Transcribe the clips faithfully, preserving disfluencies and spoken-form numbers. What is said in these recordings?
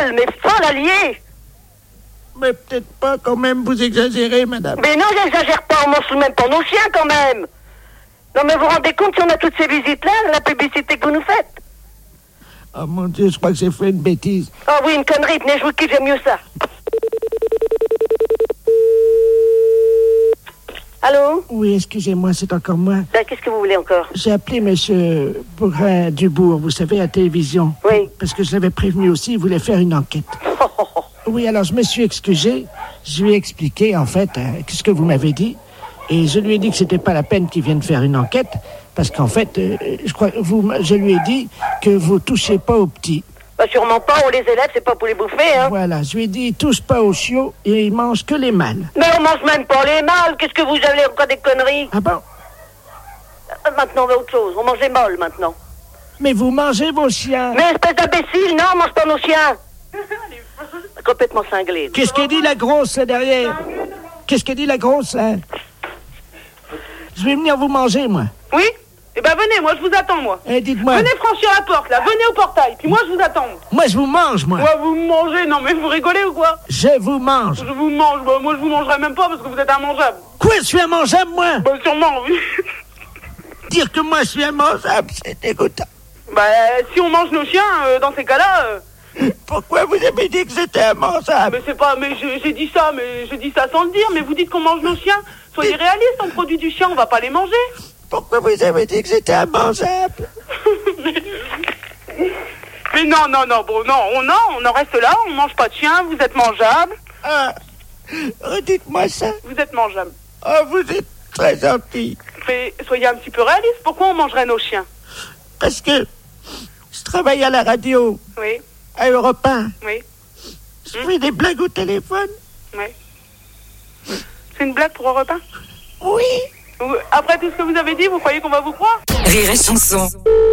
folle, mais folle alliée. Mais peut-être pas quand même, vous exagérez, madame. Mais non, j'exagère pas, on mange tout de même pour nos chiens quand même. Non mais vous vous rendez compte si on a toutes ces visites-là, la publicité que vous nous faites? Oh mon Dieu, je crois que j'ai fait une bêtise. Oh oui, une connerie, tenez, je vous quitte, j'aime mieux ça. Allô? Oui, excusez-moi, c'est encore moi. Ben, qu'est-ce que vous voulez encore? J'ai appelé monsieur Bourrin-Dubourg, vous savez, à la télévision. Oui. Parce que je l'avais prévenu aussi, il voulait faire une enquête. Oh, oh, oh. Oui, alors je me suis excusé. Je lui ai expliqué, en fait, euh, ce que vous m'avez dit. Et je lui ai dit que c'était pas la peine qu'il vienne faire une enquête. Parce qu'en fait, euh, je crois, vous, je lui ai dit que vous touchez pas aux petits. Bah sûrement pas, on les élève, c'est pas pour les bouffer, hein. Voilà, je lui ai dit, il touche pas aux chiots et il mange que les mâles. Mais on mange même pas les mâles, qu'est-ce que vous avez encore des conneries? Ah bon? Euh, Maintenant, on va autre chose, on mange les molles maintenant. Mais vous mangez vos chiens. Mais espèce d'imbécile, non, on mange pas nos chiens. Complètement cinglé. Qu'est-ce qu'elle dit la grosse là derrière? Qu'est-ce qu'elle dit la grosse là? Je vais venir vous manger, moi. Oui? Eh ben venez, moi je vous attends, moi. Eh, dites-moi. Venez franchir la porte, là, venez au portail, puis moi je vous attends. Moi, je vous mange, moi. Moi, vous me mangez, non mais vous rigolez ou quoi? Je vous mange. Je vous mange, bah, moi je vous mangerai même pas parce que vous êtes immangeable. Quoi, je suis immangeable, moi? Bah sûrement, oui. Dire que moi, je suis immangeable, c'est dégoûtant. Bah si on mange nos chiens, euh, dans ces cas-là... Euh... Pourquoi vous avez dit que j'étais immangeable? Mais c'est pas... Mais j'ai, j'ai dit ça, mais j'ai dit ça sans le dire, mais vous dites qu'on mange nos chiens. Soyez réalistes, on produit du chien, on va pas les manger. Pourquoi vous avez dit que j'étais immangeable? mais... mais non, non, non, bon, non, on, non, on en reste là, on mange pas de chien, vous êtes mangeable. Ah, redites-moi ça. Vous êtes mangeable. Oh, vous êtes très gentil. Mais soyez un petit peu réaliste, pourquoi on mangerait nos chiens? Parce que je travaille à la radio, Oui, à Europe un. oui, Je fais des blagues au téléphone. oui. C'est une blague pour un repas? Oui. Vous- Après tout ce que vous avez dit, vous croyez qu'on va vous croire? Rire et chanson.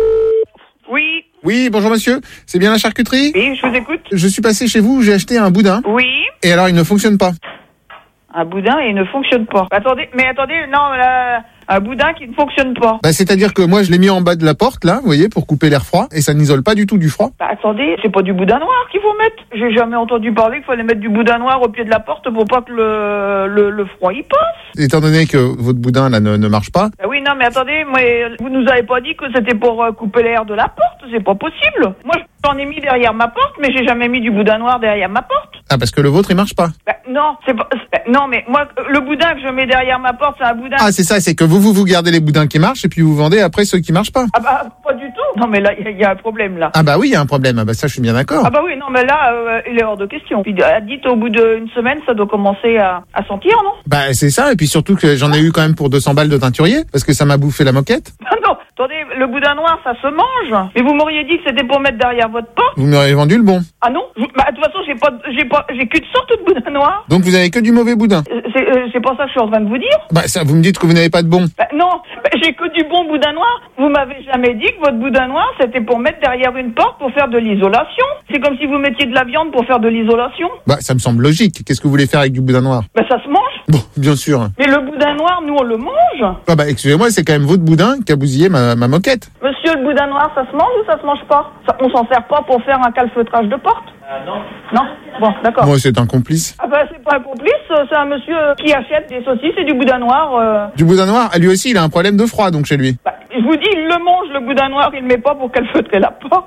Oui, Oui, bonjour monsieur, c'est bien la charcuterie? oui, je vous écoute. Je suis passé chez vous, j'ai acheté un boudin, Oui, et alors il ne fonctionne pas. un boudin et il ne fonctionne pas. Attendez, mais attendez, non, là, un boudin qui ne fonctionne pas. Bah, c'est-à-dire que moi je l'ai mis en bas de la porte, là, vous voyez, pour couper l'air froid, et ça n'isole pas du tout du froid. Bah, attendez, c'est pas du boudin noir qu'il faut mettre. J'ai jamais entendu parler qu'il fallait mettre du boudin noir au pied de la porte pour pas que le, le, le froid y passe. Étant donné que votre boudin là ne, ne marche pas, Bah oui, non, mais attendez, mais vous nous avez pas dit que c'était pour euh, couper l'air de la porte, c'est pas possible. Moi, j'en ai mis derrière ma porte, mais j'ai jamais mis du boudin noir derrière ma porte. ah parce que le vôtre il marche pas. Bah, non, c'est pas, c'est- non, mais moi, le boudin que je mets derrière ma porte, c'est un boudin. Ah c'est ça, c'est que vous, vous vous gardez les boudins qui marchent, et puis vous vendez après ceux qui marchent pas. Ah bah, pas du tout. Non, mais là, il y, a- y a un problème, là. Ah bah oui, il y a un problème, ah bah ça je suis bien d'accord. Ah bah oui, non, mais là, euh, il est hors de question. Puis, euh, dites, au bout d'une semaine, ça doit commencer à, à sentir, non? Bah c'est ça, et puis surtout que j'en ai eu quand même pour deux cents balles de teinturier, parce que ça m'a bouffé la moquette. Ah non, attendez, le boudin noir, ça se mange. Mais vous m'auriez dit que c'était pour mettre derrière votre porte. Vous m'auriez vendu le bon. Ah non? Je- Bah, de toute façon, j'ai pas, j'ai pas, j'ai qu'une sorte de boudin noir. Donc vous avez que du mauvais boudin. Euh, C'est, euh, c'est pas ça que je suis en train de vous dire. Bah ça, vous me dites que vous n'avez pas de bon. Bah, non, bah, j'ai que du bon boudin noir. Vous m'avez jamais dit que votre boudin noir, c'était pour mettre derrière une porte pour faire de l'isolation. C'est comme si vous mettiez de la viande pour faire de l'isolation. Bah ça me semble logique. Qu'est-ce que vous voulez faire avec du boudin noir? Bah, ça se mange. Bon, bien sûr. Mais le boudin noir, nous, on le mange. Ah bah excusez-moi, c'est quand même votre boudin qui a bousillé ma, ma moquette. Monsieur, le boudin noir, ça se mange ou ça se mange pas? Ça, on s'en sert pas pour faire un calfeutrage de porte? non. Non? Bon, d'accord. Moi c'est un complice. Ah bah, c'est pas un complice, euh, c'est un monsieur qui achète des saucisses et du boudin noir. euh. Du boudin noir, ah, lui aussi il a un problème de froid donc chez lui. Bah, je vous dis, il le mange, le boudin noir, il le met pas pour calfeutrer la porte.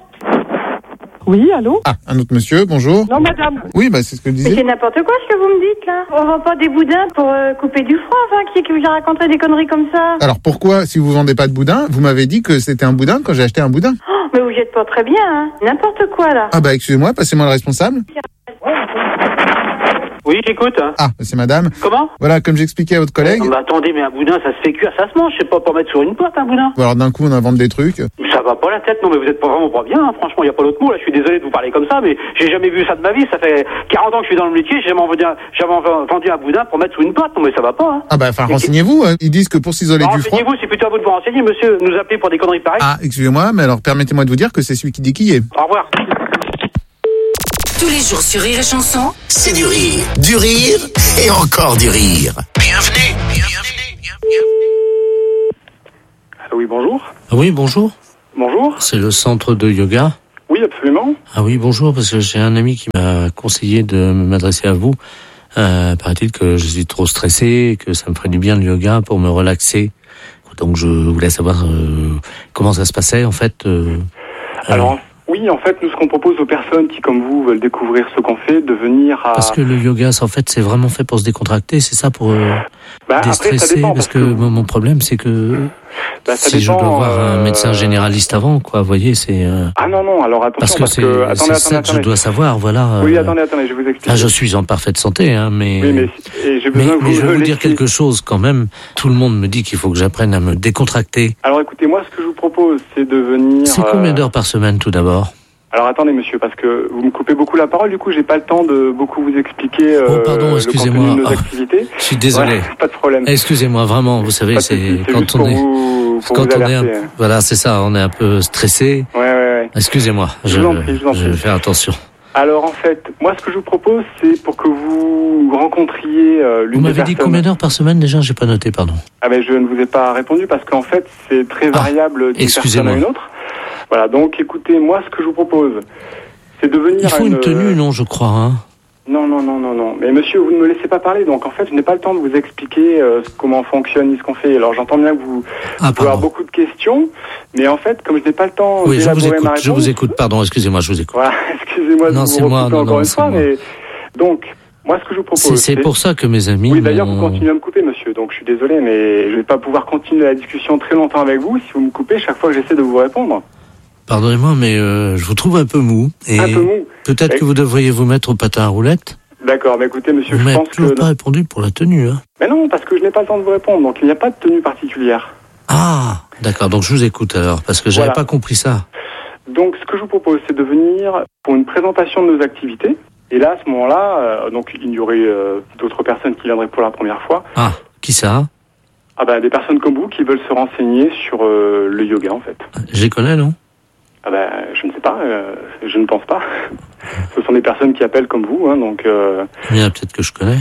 Oui, allô? Ah, un autre monsieur, bonjour. Non, madame. Oui, bah c'est ce que je Mais disais. c'est n'importe quoi ce que vous me dites là. On vend pas des boudins pour euh, couper du froid, enfin, qui est qui vous a raconté des conneries comme ça? Alors pourquoi, si vous vendez pas de boudin, vous m'avez dit que c'était un boudin quand j'ai acheté un boudin? Oh, mais vous êtes pas très bien, hein. N'importe quoi là. Ah bah excusez-moi, passez-moi le responsable. Oui, j'écoute. Ah, bah, c'est madame. Comment? Voilà, comme j'expliquais à votre collègue. Non, bah, attendez, mais un boudin, ça se fait cuire, ça se mange. C'est pas pour mettre sur une porte, un boudin. Bon, alors d'un coup on invente des trucs. Ça va pas la tête, non, mais vous êtes pas vraiment pas bien, hein. Franchement, il y a pas d'autre mot, là. Je suis désolé de vous parler comme ça, mais j'ai jamais vu ça de ma vie. Ça fait quarante ans que je suis dans le métier, j'ai jamais vendu un, jamais vendu un boudin pour mettre sous une porte. Non, mais ça va pas, hein. Ah bah enfin renseignez-vous, hein. Ils disent que pour s'isoler du froid. Renseignez-vous, c'est plutôt à vous de vous renseigner, monsieur. Nous appeler pour des conneries pareilles. Ah, excusez-moi, mais alors permettez-moi de vous dire que c'est celui qui dit qui est. Au revoir. Tous les jours sur Rire et Chanson. C'est du rire, du rire et encore du rire. Bienvenue, bienvenue, bienvenue. Oui, bonjour. Oui, bonjour. Bonjour. C'est le centre de yoga. Oui, absolument. Ah oui, bonjour, parce que j'ai un ami qui m'a conseillé de m'adresser à vous. Euh, paraît-il que je suis trop stressé et que ça me ferait du bien le yoga pour me relaxer. Donc je voulais savoir euh, comment ça se passait en fait. Euh, Alors, euh, oui, en fait, nous, ce qu'on propose aux personnes qui, comme vous, veulent découvrir ce qu'on fait, de venir à... Parce que le yoga, en fait, c'est vraiment fait pour se décontracter, c'est ça, pour euh, bah, déstresser. Après, ça dépend, parce, parce que, que mon, mon problème, c'est que bah, ça si dépend, je dois voir un euh... médecin généraliste avant, quoi, vous voyez, c'est... Euh... Ah non, non, alors attention, parce que parce c'est, que... Attendez, c'est attendez, ça attendez, que je dois savoir, voilà. Oui, euh... attendez, attendez, je vais vous expliquer. Là, je suis en parfaite santé, hein, mais... Oui, mais, et j'ai besoin mais, que vous mais je vais vous laissiez... dire quelque chose, quand même. Tout le monde me dit qu'il faut que j'apprenne à me décontracter. Alors écoutez, moi, ce que je vous propose, c'est de venir... C'est combien d'heures par semaine, tout d'abord ? Alors attendez monsieur, parce que vous me coupez beaucoup la parole, du coup j'ai pas le temps de beaucoup vous expliquer euh, oh, pardon, excusez-moi. le contenu de nos oh, activités. Je suis désolé. Ouais, pas de problème. Excusez-moi, vraiment, vous savez, c'est, c'est quand on est, vous, quand on est, un, voilà, c'est ça, on est un peu stressé. Ouais, ouais, ouais. Excusez-moi, je, je, vous en prie, je, vous en prie. je vais faire attention. Alors en fait, moi ce que je vous propose, c'est pour que vous rencontriez euh, l'une Vous m'avez des dit personnes... combien d'heures par semaine déjà ? J'ai pas noté, pardon. Ah ben je ne vous ai pas répondu parce qu'en fait c'est très variable ah, d'une personne à une autre. Voilà, donc écoutez, moi ce que je vous propose, c'est de venir. Il faut à une... une tenue, non, je crois. Hein. Non, non, non, non, non. Mais monsieur, vous ne me laissez pas parler, donc en fait, je n'ai pas le temps de vous expliquer euh, comment fonctionne ni ce qu'on fait. Alors j'entends bien que vous, ah, vous pouvez avoir beaucoup de questions, mais en fait, comme je n'ai pas le temps oui, d'élaborer je vous écoute, ma réponse... Je vous écoute, pardon, excusez-moi, je vous écoute. Voilà, excusez-moi de non, vous c'est moi, non, encore non, une fois, moi. mais... Donc, moi, ce que je vous propose... C'est, c'est pour ça que mes amis... Oui, d'ailleurs, m'ont... vous continuez à me couper, monsieur, donc je suis désolé, mais je ne vais pas pouvoir continuer la discussion très longtemps avec vous si vous me coupez chaque fois que j'essaie de vous répondre. Pardonnez-moi, mais euh, je vous trouve un peu mou. Et un peu mou. Peut-être et... que vous devriez vous mettre au patin à roulettes. D'accord, mais écoutez, monsieur, vous je pense que... Vous n'avez toujours pas répondu pour la tenue, hein. Mais non, parce que je n'ai pas le temps de vous répondre, donc il n'y a pas de tenue particulière. Ah, d'accord, donc je vous écoute alors, parce que j'avais voilà. pas compris ça. Donc, ce que je vous propose, c'est de venir pour une présentation de nos activités. Et là, à ce moment-là, euh, donc il y aurait euh, d'autres personnes qui viendraient pour la première fois. Ah, qui ça ? Ah ben, des personnes comme vous qui veulent se renseigner sur euh, le yoga, en fait. Je les connais, non ? Ah ben, je ne sais pas, euh, je ne pense pas. Ce sont des personnes qui appellent comme vous, hein, donc... Euh... Il y en a peut-être que je connais.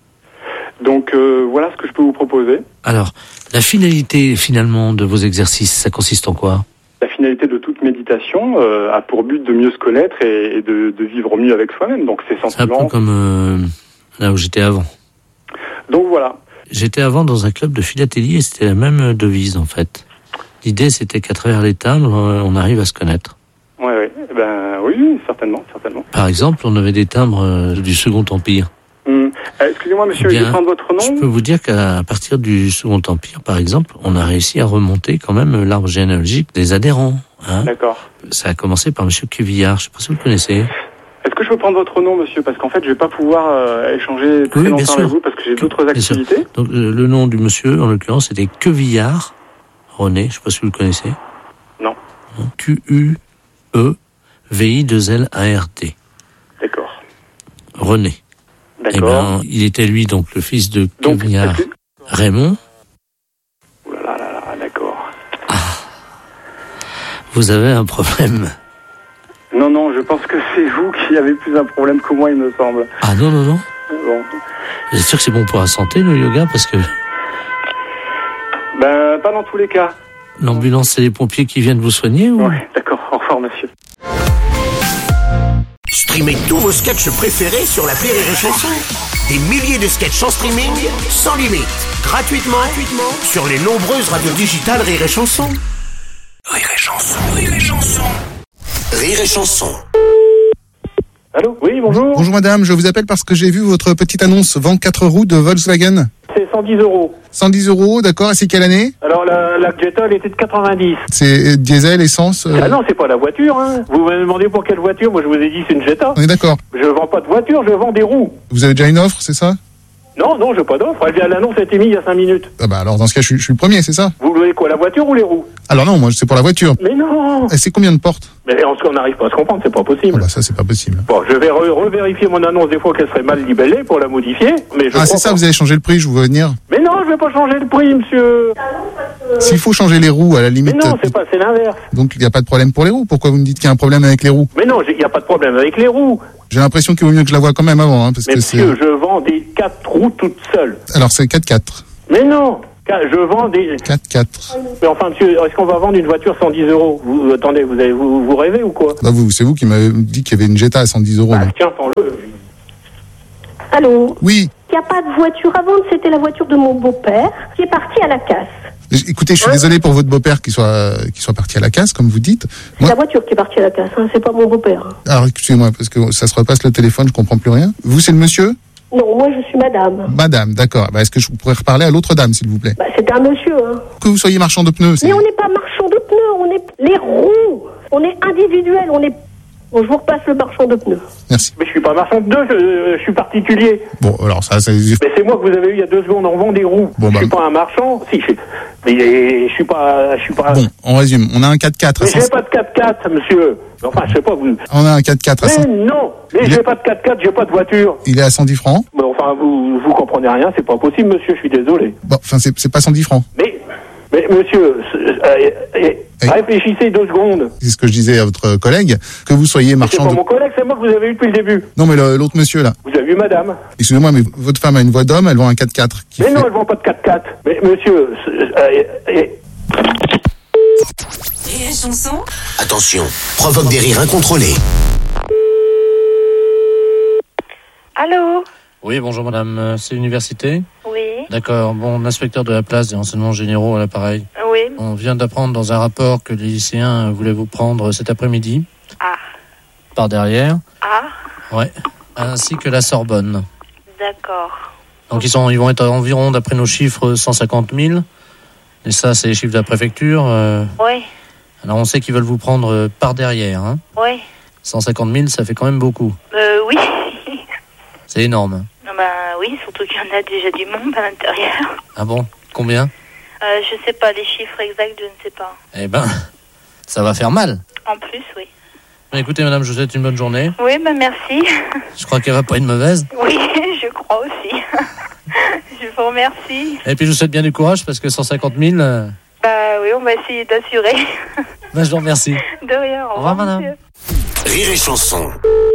Donc, euh, voilà ce que je peux vous proposer. Alors, la finalité, finalement, de vos exercices, ça consiste en quoi ? La finalité de toute méditation euh, a pour but de mieux se connaître et, et de, de vivre mieux avec soi-même, donc c'est C'est un peu comme euh, là où j'étais avant. Donc, voilà. J'étais avant dans un club de philatélie et c'était la même devise, en fait. L'idée, c'était qu'à travers les timbres, on arrive à se connaître. Ouais, ouais. Ben, oui, certainement, certainement. Par exemple, on avait des timbres euh, du Second Empire. Hum. Euh, excusez-moi, monsieur, Bien, je vais prendre votre nom. Je peux vous dire qu'à partir du Second Empire, par exemple, on a réussi à remonter quand même l'arbre généalogique des adhérents. Hein. D'accord. Ça a commencé par monsieur Cuvillard, je ne sais pas si vous le connaissez. Est-ce que je peux prendre votre nom, monsieur ? Parce qu'en fait, je ne vais pas pouvoir euh, échanger très oui, longtemps avec vous parce que j'ai d'autres activités. Donc, euh, le nom du monsieur, en l'occurrence, c'était Cuvillard René, je ne sais pas si vous le connaissez. Non. Q U E V I deux L A R T. D'accord. René. D'accord. Eh ben, il était lui donc le fils de Cuvillard Raymond. Ouh là là là là, d'accord. Ah. Vous avez un problème. Non, non, je pense que c'est vous qui avez plus un problème que moi, il me semble. Ah non, non, non. Bon. J'espère que c'est bon pour la santé, le yoga, parce que... Ben, pas dans tous les cas. L'ambulance, c'est les pompiers qui viennent vous soigner ou... Oui, d'accord. Au revoir, monsieur. Streamez tous vos sketchs préférés sur l'appli Rire et Chanson. Des milliers de sketchs en streaming, sans limite, gratuitement, gratuitement sur les nombreuses radios digitales Rire et Chanson. Rire et Chanson, Rire et Chanson. Rire et Chanson. Allô ? Oui, bonjour. Bonjour madame, je vous appelle parce que j'ai vu votre petite annonce vente quatre roues de Volkswagen. C'est cent dix euros. cent dix euros, d'accord, et c'est quelle année ? Alors la, la Jetta, elle était de quatre-vingt-dix. C'est diesel, essence euh... Ah non, c'est pas la voiture, hein. Vous me demandez pour quelle voiture, moi je vous ai dit c'est une Jetta. On est d'accord. Je vends pas de voiture, je vends des roues. Vous avez déjà une offre, c'est ça ? Non, non, j'ai pas d'offre. Elle vient, l'annonce a été mise il y a cinq minutes. Ah bah alors dans ce cas, je suis, je suis le premier, c'est ça ? Vous voulez quoi, la voiture ou les roues ? Alors non, moi c'est pour la voiture. Mais non. Et c'est combien de portes ? Mais on n'arrive pas à se comprendre, c'est pas possible. Ah bah ça, c'est pas possible. Bon, je vais re- revérifier mon annonce des fois qu'elle serait mal libellée pour la modifier. Mais je ah c'est ça, pas. Vous allez changer le prix, je vous veux venir. Mais non, je vais pas changer le prix, monsieur. S'il faut changer les roues, à la limite... Mais non, c'est pas, c'est l'inverse. Donc il n'y a pas de problème pour les roues. Pourquoi vous me dites qu'il y a un problème avec les roues ? Mais non, il n'y a pas de problème avec les roues. J'ai l'impression qu'il vaut mieux que je la voie quand même avant. Hein, parce mais que monsieur, c'est... je vends des quatre roues toutes seules. Alors c'est quatre quatre. Mais non. Je vends des... quatre quatre. Mais enfin, monsieur, est-ce qu'on va vendre une voiture cent dix euros? Vous, attendez, vous, avez, vous, vous rêvez ou quoi? Bah vous, c'est vous qui m'avez dit qu'il y avait une Jetta à cent dix euros. Bah, tiens, prends-le. Allô? Oui. Il n'y a pas de voiture à vendre, c'était la voiture de mon beau-père qui est parti à la casse. Écoutez, je suis hein désolé pour votre beau-père qui soit, qui soit parti à la casse, comme vous dites. C'est Moi... la voiture qui est partie à la casse, hein, c'est pas mon beau-père. Alors, excusez-moi, parce que ça se repasse le téléphone, je comprends plus rien. Vous, c'est le monsieur? Non, moi je suis madame. Madame, d'accord. Bah, est-ce que je pourrais reparler à l'autre dame, s'il vous plaît? Bah, c'est un monsieur, hein. Que vous soyez marchand de pneus, c'est... Mais on n'est pas marchand de pneus, on est les roues. On est individuel, on est... Bon, je vous repasse le marchand de pneus. Merci. Mais je suis pas marchand de pneus, je, je suis particulier. Bon, alors ça, c'est... Mais c'est moi que vous avez eu il y a deux secondes, on vend des roues. Bon, je bah... suis pas un marchand, si, je... mais je suis pas... Je suis pas... Bon, on résume. On a un quatre quatre. Mais cent... j'ai pas de quatre quatre, monsieur. Enfin, je sais pas, vous... On a un quatre quatre à cent... Mais non. Mais Il j'ai est... pas de quatre quatre, j'ai pas de voiture. Il est à cent dix francs. Mais enfin, vous, vous comprenez rien, c'est pas possible, monsieur, je suis désolé. Bon, enfin, c'est, c'est pas cent dix francs. Mais... Mais monsieur, euh, euh, réfléchissez deux secondes. C'est ce que je disais à votre collègue, que vous soyez marchand C'est pas de... mon collègue, c'est moi que vous avez eu depuis le début. Non, mais le, l'autre monsieur, là. Vous avez eu madame. Excusez-moi, mais votre femme a une voix d'homme, elle vend un quatre quatre. Mais fait... non, elle vend pas de quatre quatre. Mais monsieur... Euh, euh, Rire et chanson. Attention, provoque des rires incontrôlés. Allô? Oui, bonjour madame, euh, c'est l'université? Oui. D'accord, bon, l'inspecteur de la place des renseignements généraux à l'appareil. Oui. On vient d'apprendre dans un rapport que les lycéens voulaient vous prendre cet après-midi. Ah. Par derrière. Ah. Ouais. Ainsi que la Sorbonne. D'accord. Donc ils, sont, ils vont être à environ, d'après nos chiffres, cent cinquante mille. Et ça, c'est les chiffres de la préfecture. Euh... Oui. Alors on sait qu'ils veulent vous prendre euh, par derrière. Hein. Oui. cent cinquante mille, ça fait quand même beaucoup. Euh, oui. C'est énorme. Non, ben oui, surtout qu'il y en a déjà du monde à l'intérieur. Ah bon? Combien? Euh, je sais pas, les chiffres exacts, je ne sais pas. Eh ben, ça va faire mal. En plus, oui. Écoutez madame, je vous souhaite une bonne journée. Oui, ben merci. Je crois qu'elle va pas être mauvaise. Oui, je crois aussi. Je vous remercie. Et puis je vous souhaite bien du courage parce que cent cinquante mille... Euh... Bah oui, on va essayer d'assurer. Ben, je vous remercie. De rien, au revoir, au revoir madame. Monsieur. Rire et chanson.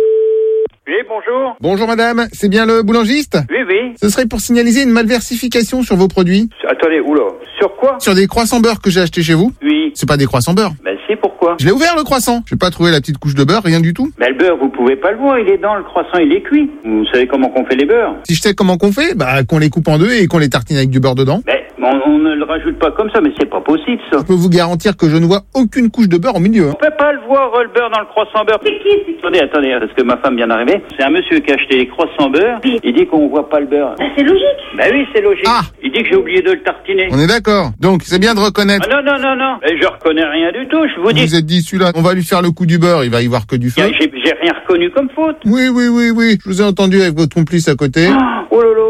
Oui, bonjour. Bonjour madame, c'est bien le boulangiste? Oui, oui. Ce serait pour signaliser une malversification sur vos produits. Attendez, oula. Sur quoi? Sur des croissants beurre que j'ai achetés chez vous. Oui. C'est pas des croissants beurre. Ben c'est pourquoi? Je l'ai ouvert le croissant. J'ai pas trouvé la petite couche de beurre, rien du tout. Mais le beurre, vous pouvez pas le voir, il est dans le croissant, il est cuit. Vous savez comment qu'on fait les beurres? Si je sais comment qu'on fait, bah qu'on les coupe en deux et qu'on les tartine avec du beurre dedans. Mais on, on ne le rajoute pas comme ça, mais c'est pas possible ça. Je peux vous garantir que je ne vois aucune couche de beurre au milieu. On peut pas le voir, le beurre dans le croissant beurre. C'est qui? Attendez, attendez, parce que ma femme vient d'arriver. C'est un monsieur qui a acheté les croissants beurre. Oui. Il dit qu'on voit pas le beurre. Ben, c'est logique. Bah oui, c'est logique. Ah. Il dit que j'ai oublié de le tartiner. On est d'accord. Donc c'est bien de reconnaître. Ah non, non, non, non. Mais je reconnais rien du tout, je vous dis. Vous êtes dit celui-là, on va lui faire le coup du beurre, il va y voir que du feu. J'ai, j'ai rien reconnu comme faute. Oui, oui, oui, oui. Je vous ai entendu avec votre complice à côté. Oh là là.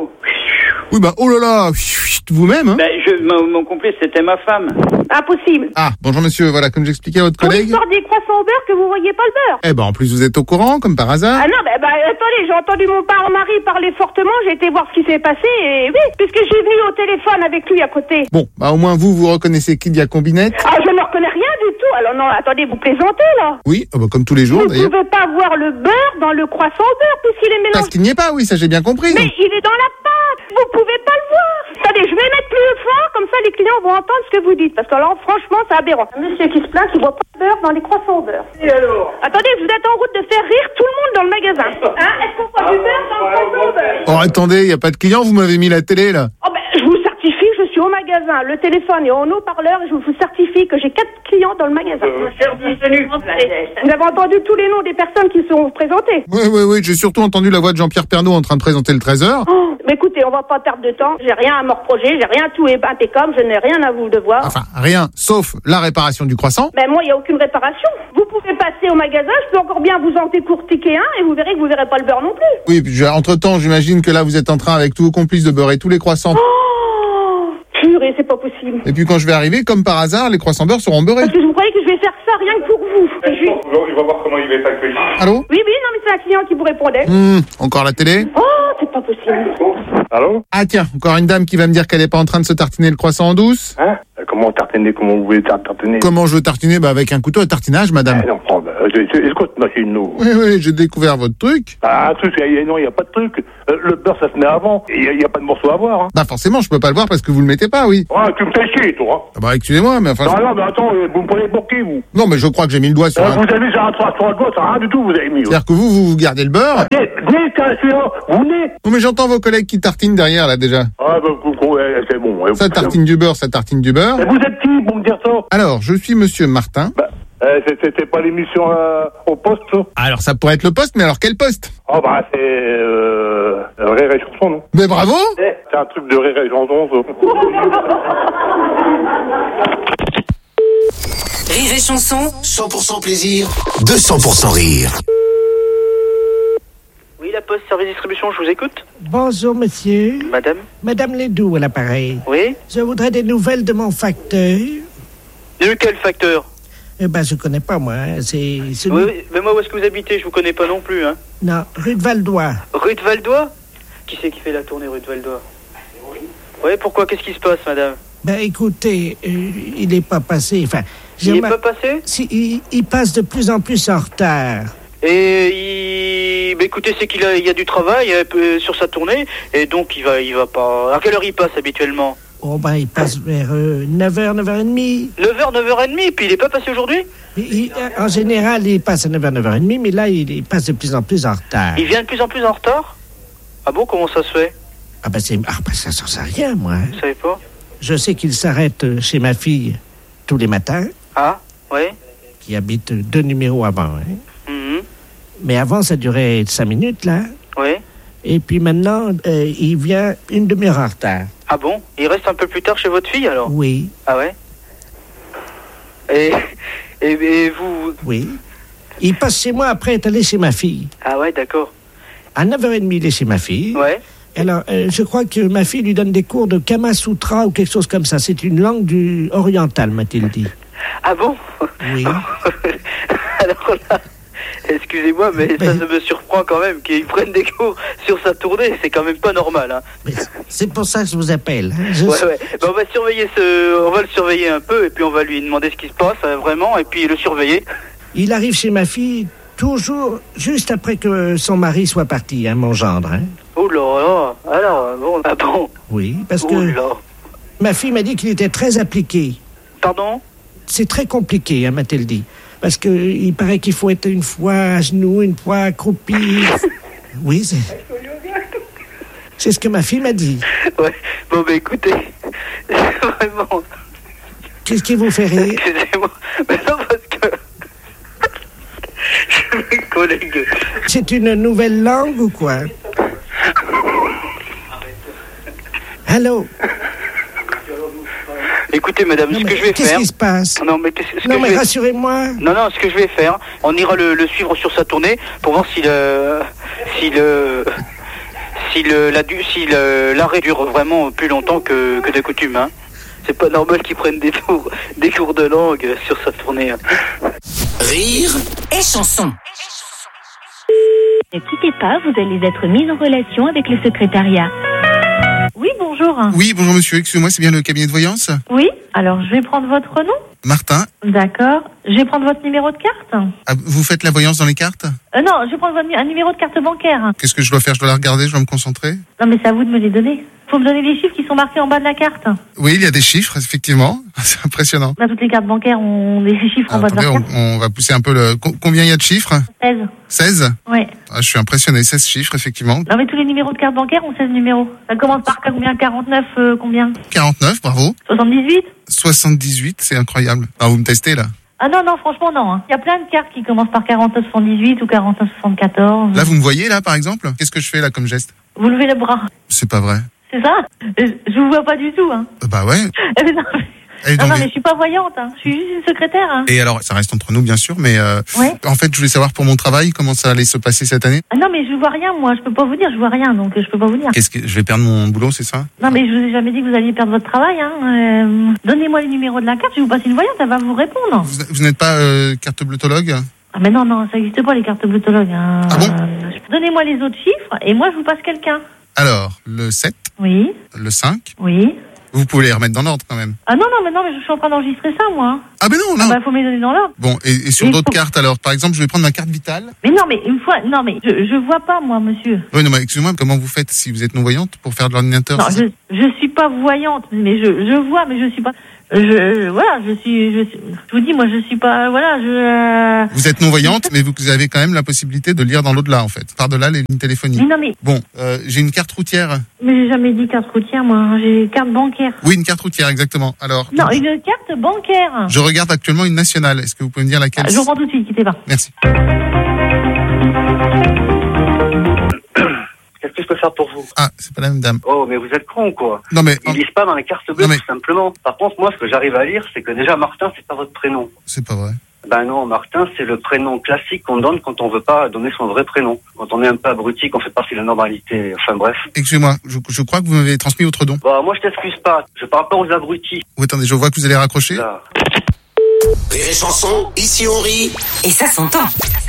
Oui, bah, oh là là, vous-même, hein? Ben, je, mon, mon complice, c'était ma femme. Impossible. Ah, bonjour monsieur, voilà, comme j'expliquais à votre Pour collègue. l'histoire des croissants au beurre que vous voyez pas le beurre. Eh ben, en plus, vous êtes au courant, comme par hasard. Ah non, ben, ben attendez, j'ai entendu mon parent mari parler fortement, j'ai été voir ce qui s'est passé, et oui, puisque j'ai venu au téléphone avec lui à côté. Bon, bah, au moins, vous, vous reconnaissez qu'il y a combinette. Ah, je ne reconnais rien du tout. Alors non, attendez, vous plaisantez, là. Oui, oh bah, comme tous les jours, Vous d'ailleurs. ne pouvez pas voir le beurre dans le croissant au beurre, puisqu'il est mélangé. Parce qu'il n'y est pas, oui, ça j'ai bien compris. Mais il est dans la pâte. Vous pouvez pas le voir. Attendez, je vais mettre plus fort, comme ça les clients vont entendre ce que vous dites. Parce que alors, franchement, c'est aberrant. Un monsieur qui se plaint qu'il voit pas de beurre dans les croissants au beurre. Et alors? Attendez, vous êtes en route de faire rire tout le monde dans le magasin. Hein? Est-ce qu'on voit du beurre dans le croissant au beurre? Oh, attendez, il n'y a pas de client, vous m'avez mis la télé, là. Oh ben, je vous certifie, je suis au magasin. Le téléphone est en haut-parleur et je vous certifie que j'ai quatre clients dans le magasin. Euh, cher bienvenue. Vous avez entendu tous les noms des personnes qui sont présentées? Oui, oui, oui, j'ai surtout entendu la voix de Jean-Pierre Pernaut en train de présenter le treize heures. Oh, mais écoutez, on va pas perdre de temps. J'ai rien à me reprocher, j'ai rien, tout est impeccable, je n'ai rien à vous devoir. Enfin, rien, sauf la réparation du croissant. Mais moi, il n'y a aucune réparation. Vous pouvez passer au magasin, je peux encore bien vous en décourtiquer un et vous verrez que vous verrez pas le beurre non plus. Oui, puis je- entre-temps, j'imagine que là, vous êtes en train, avec tous vos complices, de beurrer tous les croissants. Oh, purée, c'est pas possible. Et puis quand je vais arriver, comme par hasard, les croissants beurre seront beurrés. Parce que vous croyez que je vais faire ça rien que pour vous? Et je suis- Il va voir comment il va être accueilli. Allô? Oui, oui, non, mais c'est un client qui vous répondait. Hmm, encore la télé? Oh, c'est pas possible. Allô? Ah tiens, encore une dame qui va me dire qu'elle est pas en train de se tartiner le croissant en douce. Hein? comment tartiner, comment vous voulez tartiner? Comment je veux tartiner? Bah, avec un couteau à tartinage, madame. Eh non, oh, bah, c'est, c'est quoi cette machine, nous? Oui, oui, j'ai découvert votre truc. Ah, un truc, y a, non, il n'y a pas de truc. Euh, le beurre, ça se met avant. Il n'y a, a pas de morceau à voir. Hein. Bah, forcément, je peux pas le voir parce que vous le mettez pas, oui. Ah, tu me fais chier, toi. Ah bah, excusez-moi, mais enfin... Non, je... non, mais attends, vous me prenez pour qui, vous? Non, mais je crois que j'ai mis le doigt sur euh, un... Vous avez mis un trace sur le doigt, ça rien du tout, vous avez mis. C'est-à-dire que vous, vous, vous gardez le beurre. Venez, venez, celui-là, vous venez. Non, mais j'entends vos collègues qui tartinent derrière, là, déjà. Ah, bah, coucou, ouais, c'est bon. Ouais, ça tartine du beurre, ça tartine du beurre. Mais vous êtes qui pour me dire ça? Alors, je suis monsieur Martin. Bah, euh, c'était pas l'émission euh, au poste, ça? Alors, ça pourrait être le poste, mais alors quel poste? Oh, bah, c'est euh, Rire et Chanson, non? Mais bravo! C'est un truc de Rire et Chanson, ça. Rire et Chanson, cent pour cent plaisir, deux cents pour cent rire. Oui, la Poste, service distribution, je vous écoute. Bonjour, monsieur. Madame? Madame Ledoux à l'appareil. Oui? Je voudrais des nouvelles de mon facteur. De quel facteur? Eh ben, je connais pas, moi. Hein. C'est celui... Oui, mais moi, où est-ce que vous habitez? Je vous connais pas non plus, hein. Non, rue de Valdois. Rue de Valdois? Qui c'est qui fait la tournée rue de Valdois? Oui, pourquoi? Qu'est-ce qui se passe, madame? Ben, écoutez, euh, il n'est pas passé, enfin... Il n'est pas passé? Si, il, il passe de plus en plus en retard. Et il... Ben, écoutez, c'est qu'il a, il y a du travail euh, sur sa tournée, et donc il va, il va pas... À quelle heure il passe, habituellement? Oh, ben, il passe vers euh, neuf heures, neuf heures trente. neuf heures, neuf heures trente, puis il n'est pas passé aujourd'hui? il, il, En général, il passe à neuf heures, neuf heures trente, mais là, il, il passe de plus en plus en retard. Il vient de plus en plus en retard? Ah bon, comment ça se fait? Ah ben, c'est... Ah ben, ça ne sait rien, moi. Vous savez pas? Je sais qu'il s'arrête chez ma fille tous les matins. Ah, oui. Qui habite deux numéros avant, hein. Mm-hmm. Mais avant, ça durait cinq minutes, là. Oui. Et puis maintenant, euh, il vient une demi-heure en retard. Ah bon? Il reste un peu plus tard chez votre fille, alors? Oui. Ah ouais? Et, et, et vous... Oui. Il passe chez moi après être allé chez ma fille. Ah ouais, d'accord. À neuf heures trente, il est chez ma fille. Ouais. Alors, euh, je crois que ma fille lui donne des cours de Kama Sutra ou quelque chose comme ça. C'est une langue du orientale, m'a-t-il dit. Ah bon? Oui. Alors là, excusez-moi, mais, mais ça, ça me surprend quand même qu'il prenne des cours sur sa tournée. C'est quand même pas normal, hein. Mais c'est pour ça que je vous appelle. Hein. Je... Ouais, ouais. Ben, on va surveiller ce, on va le surveiller un peu et puis on va lui demander ce qui se passe euh, vraiment et puis le surveiller. Il arrive chez ma fille toujours juste après que son mari soit parti, hein, mon gendre. Hein. Oh là là. Alors bon, ah bon. Oui, parce oh que là. Ma fille m'a dit qu'il était très appliqué. Pardon? C'est très compliqué, hein, m'a-t-elle dit. Parce que il paraît qu'il faut être une fois à genoux, une fois accroupi. Oui, c'est... C'est ce que ma fille m'a dit. Ouais, bon, ben écoutez, vraiment... Qu'est-ce qui vous fait rire? Excusez-moi, mais non, parce que... Mes collègues... C'est une nouvelle langue ou quoi? Allô? Écoutez, madame, non, ce que je vais qu'est-ce faire... Qu'est-ce qui se passe? Non, mais, qu'est-ce, ce non, que mais je vais... rassurez-moi. Non, non, ce que je vais faire, on ira le, le suivre sur sa tournée pour voir si le... Si le... Si le, la, si le, l'arrêt dure vraiment plus longtemps que, que de coutume, hein. C'est pas normal qu'ils prennent des cours, des cours de langue sur sa tournée. Hein. Rire et chanson. Ne quittez pas, vous allez être mis en relation avec le secrétariat. Oui, bonjour. Oui, bonjour monsieur, excusez-moi, c'est bien le cabinet de voyance? Oui, alors je vais prendre votre nom. Martin. D'accord. Je vais prendre votre numéro de carte. Ah, vous faites la voyance dans les cartes? euh, Non, je vais prendre votre, un numéro de carte bancaire. Qu'est-ce que je dois faire? Je dois la regarder, je dois me concentrer? Non, mais c'est à vous de me les donner. Faut me donner les chiffres qui sont marqués en bas de la carte. Oui, il y a des chiffres, effectivement. C'est impressionnant. Là, toutes les cartes bancaires ont des chiffres ah, en bas de la carte. On, on va pousser un peu le... Combien il y a de chiffres? seize. seize? Oui. Ah, je suis impressionné, seize chiffres, effectivement. Non, mais tous les numéros de carte bancaire ont seize numéros. Ça commence par combien? quarante-neuf, euh, combien? quarante-neuf, bravo. soixante-dix-huit? soixante-dix-huit, c'est incroyable. Ah, vous me testez, là? Ah non, non, franchement, non. Il y a plein de cartes qui commencent par quarante-neuf soixante-dix-huit ou quarante-neuf soixante-quatorze. Là, vous me voyez, là, par exemple? Qu'est-ce que je fais, là, comme geste? Vous levez le bras. C'est pas vrai. C'est ça? Je vous vois pas du tout, hein. Bah ouais. Eh ben non, mais... non, non, mais je suis pas voyante, hein. Je suis juste une secrétaire, hein. Et alors, ça reste entre nous, bien sûr, mais euh, ouais. En fait, je voulais savoir pour mon travail, comment ça allait se passer cette année? Ah non, mais je vois rien, moi. Je peux pas vous dire, je vois rien, donc je peux pas vous dire. Qu'est-ce que je vais perdre mon boulot, c'est ça? Non, mais je vous ai jamais dit que vous alliez perdre votre travail, hein. Euh, donnez-moi les numéros de la carte, je vais vous passer une voyante, elle va vous répondre. Vous, vous n'êtes pas euh, carte bleutologue? Ah mais non, non, ça n'existe pas les cartes bleutologues. Hein. Ah bon? euh, Donnez-moi les autres chiffres et moi je vous passe quelqu'un. Alors, le sept. Oui. Le cinq. Oui. Vous pouvez les remettre dans l'ordre quand même. Ah non, non, mais non, mais je suis en train d'enregistrer ça, moi. Ah mais non, non. Ah bah, faut me les donner dans l'ordre. Bon, et, et sur Et d'autres faut- cartes alors, par exemple, je vais prendre ma carte vitale. Mais non, mais une fois, non, mais je, je vois pas, moi, monsieur. Oui, non, mais excusez-moi, comment vous faites si vous êtes non-voyante pour faire de l'ordinateur? Non, c'est ça je, je suis pas voyante, mais je, je vois, mais je suis pas. Je, voilà, je suis, je, suis- je vous dis, moi, je suis pas, voilà, je. euh, Vous êtes non-voyante, mais vous avez quand même la possibilité de lire dans l'au-delà, en fait. Par-delà les lignes téléphoniques. Mais non, mais, Bon, euh, j'ai une carte routière. mais j'ai jamais dit carte routière, moi. J'ai carte bancaire. Oui, une carte routière, exactement. Alors, Non, une carte bancaire. je regarde actuellement une nationale. Est-ce que vous pouvez me dire laquelle? Ah, je reprends tout de suite, quittez pas. Merci. Qu'est-ce que je peux faire pour vous? Ah, c'est pas la même dame. Oh, mais vous êtes con, quoi. Non, mais Ils lisent pas dans les cartes bleues, Non, mais- tout simplement. Par contre, moi, ce que j'arrive à lire, c'est que déjà, Martin, c'est pas votre prénom. c'est pas vrai. Ben non, Martin, c'est le prénom classique qu'on donne quand on veut pas donner son vrai prénom. Quand on est un peu abruti, qu'on fait partie de la normalité. Enfin, bref. Excusez-moi, je, je crois que vous m'avez transmis votre don. Bah, moi, je t'excuse pas. Je parle pas aux abrutis. Oui, attendez, je vois que vous allez raccrocher. Là. Rire et chanson, ici on rit. Et ça s'entend.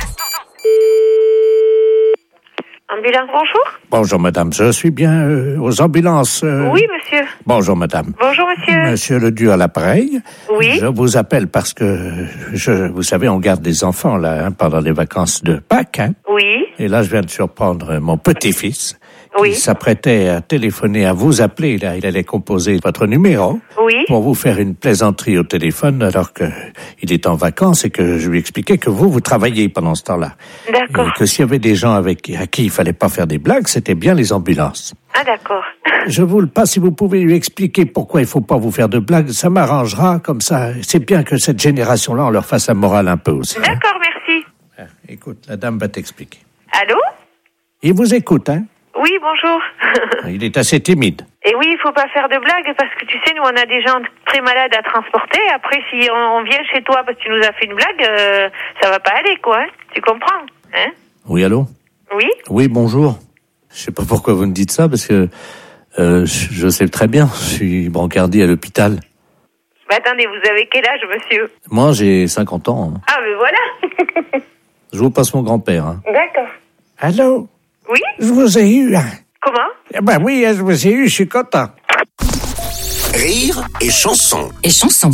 Ambulance, bonjour. Bonjour madame, je suis bien euh, aux ambulances. euh. Oui, monsieur. Bonjour madame. Bonjour, monsieur. Monsieur Ledoux à l'appareil. Oui. Je vous appelle parce que, je, vous savez, on garde des enfants là hein, pendant les vacances de Pâques. Hein. Oui. Et là, je viens de surprendre mon petit-fils. Oui. Il s'apprêtait à téléphoner, à vous appeler. Là, il allait composer votre numéro. Oui. Pour vous faire une plaisanterie au téléphone alors que il est en vacances et que je lui expliquais que vous, vous travaillez pendant ce temps-là. D'accord. Et que s'il y avait des gens avec à qui il fallait pas faire des blagues, c'était bien les ambulances. Ah, d'accord. Je vous le passe, si vous pouvez lui expliquer pourquoi il faut pas vous faire de blagues, ça m'arrangera comme ça. C'est bien que cette génération-là, on leur fasse la morale un peu aussi. hein. D'accord, merci. Écoute, la dame va t'expliquer. Allô? Il vous écoute, hein? Oui, bonjour. Il est assez timide. Et oui, il faut pas faire de blagues parce que tu sais, nous, on a des gens très malades à transporter. Après, si on, on vient chez toi parce que tu nous as fait une blague, euh, ça va pas aller, quoi. Hein? Tu comprends? Hein? Oui, allô? Oui? Oui, bonjour. Je sais pas pourquoi vous me dites ça, parce que euh, je, je sais très bien, je suis brancardier à l'hôpital. Bah, attendez, vous avez quel âge, monsieur? Moi, j'ai cinquante ans. hein. Ah, mais voilà. Je vous passe mon grand-père. Hein. D'accord. Allô? Oui? Je vous ai eu. Hein. Comment? Eh ben oui, je vous ai eu, je suis content. Rire et chanson. Et chanson.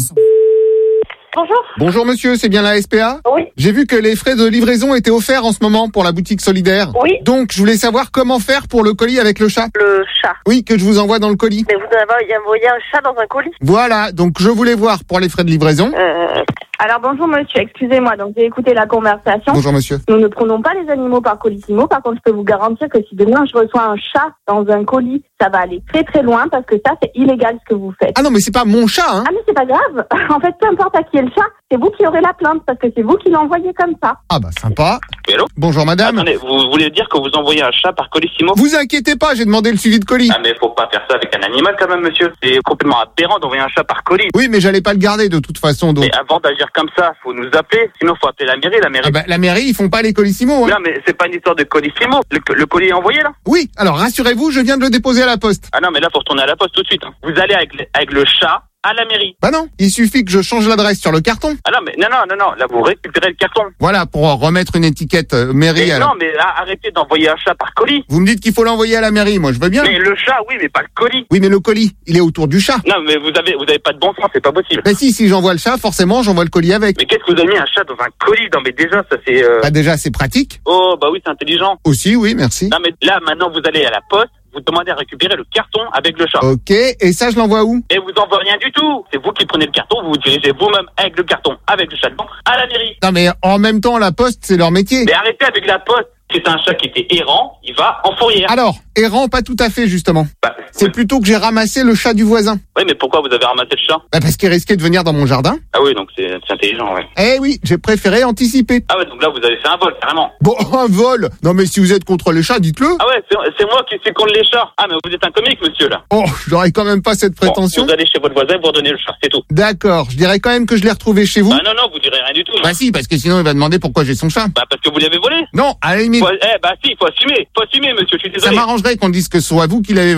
Bonjour. Bonjour monsieur, c'est bien la S P A? Oui. J'ai vu que les frais de livraison étaient offerts en ce moment pour la boutique solidaire. Oui. Donc, je voulais savoir comment faire pour le colis avec le chat. Le chat. Oui, que je vous envoie dans le colis. Mais vous avez envoyé un chat dans un colis? Voilà, donc je voulais voir pour les frais de livraison. Euh... Alors bonjour monsieur, excusez-moi, donc j'ai écouté la conversation. Bonjour monsieur. Nous ne prenons pas les animaux par colissimo, par contre je peux vous garantir que si demain je reçois un chat dans un colis, ça va aller très très loin parce que ça c'est illégal ce que vous faites. Ah non mais c'est pas mon chat hein. Ah mais c'est pas grave, en fait peu importe à qui est le chat, c'est vous qui aurez la plainte parce que c'est vous qui l'envoyez comme ça. Ah bah sympa. Hello? Bonjour madame. Attendez, vous voulez dire que vous envoyez un chat par colissimo? Vous inquiétez pas, j'ai demandé le suivi de colis. Ah mais faut pas faire ça avec un animal quand même, monsieur. C'est complètement aberrant d'envoyer un chat par colis. Oui mais j'allais pas le garder de toute façon donc. Mais avant d'agir comme ça, faut nous appeler, sinon faut appeler la mairie, la mairie. Ah bah, la mairie ils font pas les colissimo hein. Non mais c'est pas une histoire de colissimo. Le, le colis est envoyé là? Oui, alors rassurez-vous, je viens de le déposer à la poste. Ah non mais là faut retourner à la poste tout de suite. Hein. Vous allez avec le, avec le chat à la mairie. Bah non, il suffit que je change l'adresse sur le carton. Ah non mais non non non non, là vous récupérez le carton. Voilà, pour remettre une étiquette euh, mairie Mais à la... non mais là, arrêtez d'envoyer un chat par colis. Vous me dites qu'il faut l'envoyer à la mairie, moi je veux bien. Mais le chat oui mais pas le colis. Oui mais le colis, il est autour du chat. Non mais vous avez vous avez pas de bon sens, c'est pas possible. Bah si, si j'envoie le chat, forcément j'envoie le colis avec. Mais qu'est-ce que vous avez mis un chat dans un colis? Non mais déjà ça c'est... Euh... Bah déjà c'est pratique. Oh bah oui c'est intelligent. Aussi, oui, merci. Non mais là maintenant vous allez à la poste, vous demandez à récupérer le carton avec le chat. Ok, et ça je l'envoie où? Et vous envoie rien du tout. C'est vous qui prenez le carton, vous vous dirigez vous-même avec le carton, avec le chat dedans, à la mairie. Non mais en même temps la poste c'est leur métier. Mais arrêtez avec la poste. C'est un chat qui était errant, il va en fourrière. Alors, errant pas tout à fait justement. Bah, c'est oui. plutôt que j'ai ramassé le chat du voisin. Oui mais pourquoi vous avez ramassé le chat? Bah parce qu'il risquait de venir dans mon jardin. Ah oui donc c'est c'est intelligent ouais. Eh oui, j'ai préféré anticiper. Ah ouais donc là vous avez fait un vol carrément. Bon, un vol. Non mais si vous êtes contre les chats, dites-le. Ah ouais c'est c'est moi qui suis contre les chats. Ah mais vous êtes un comique monsieur là. Oh, j'aurais quand même pas cette prétention. Bon, vous allez chez votre voisin, vous redonnez le chat, c'est tout. D'accord, je dirais quand même que je l'ai retrouvé chez vous. Bah non non vous direz rien du tout. Bah hein. si, parce que sinon il va demander pourquoi j'ai son chat. Bah parce que vous l'avez volé. Non, à la limite. Faut- Eh bah si, faut assumer, faut assumer monsieur, je suis Ça désolé. m'arrangerait qu'on dise que ce soit vous qui l'avez volé.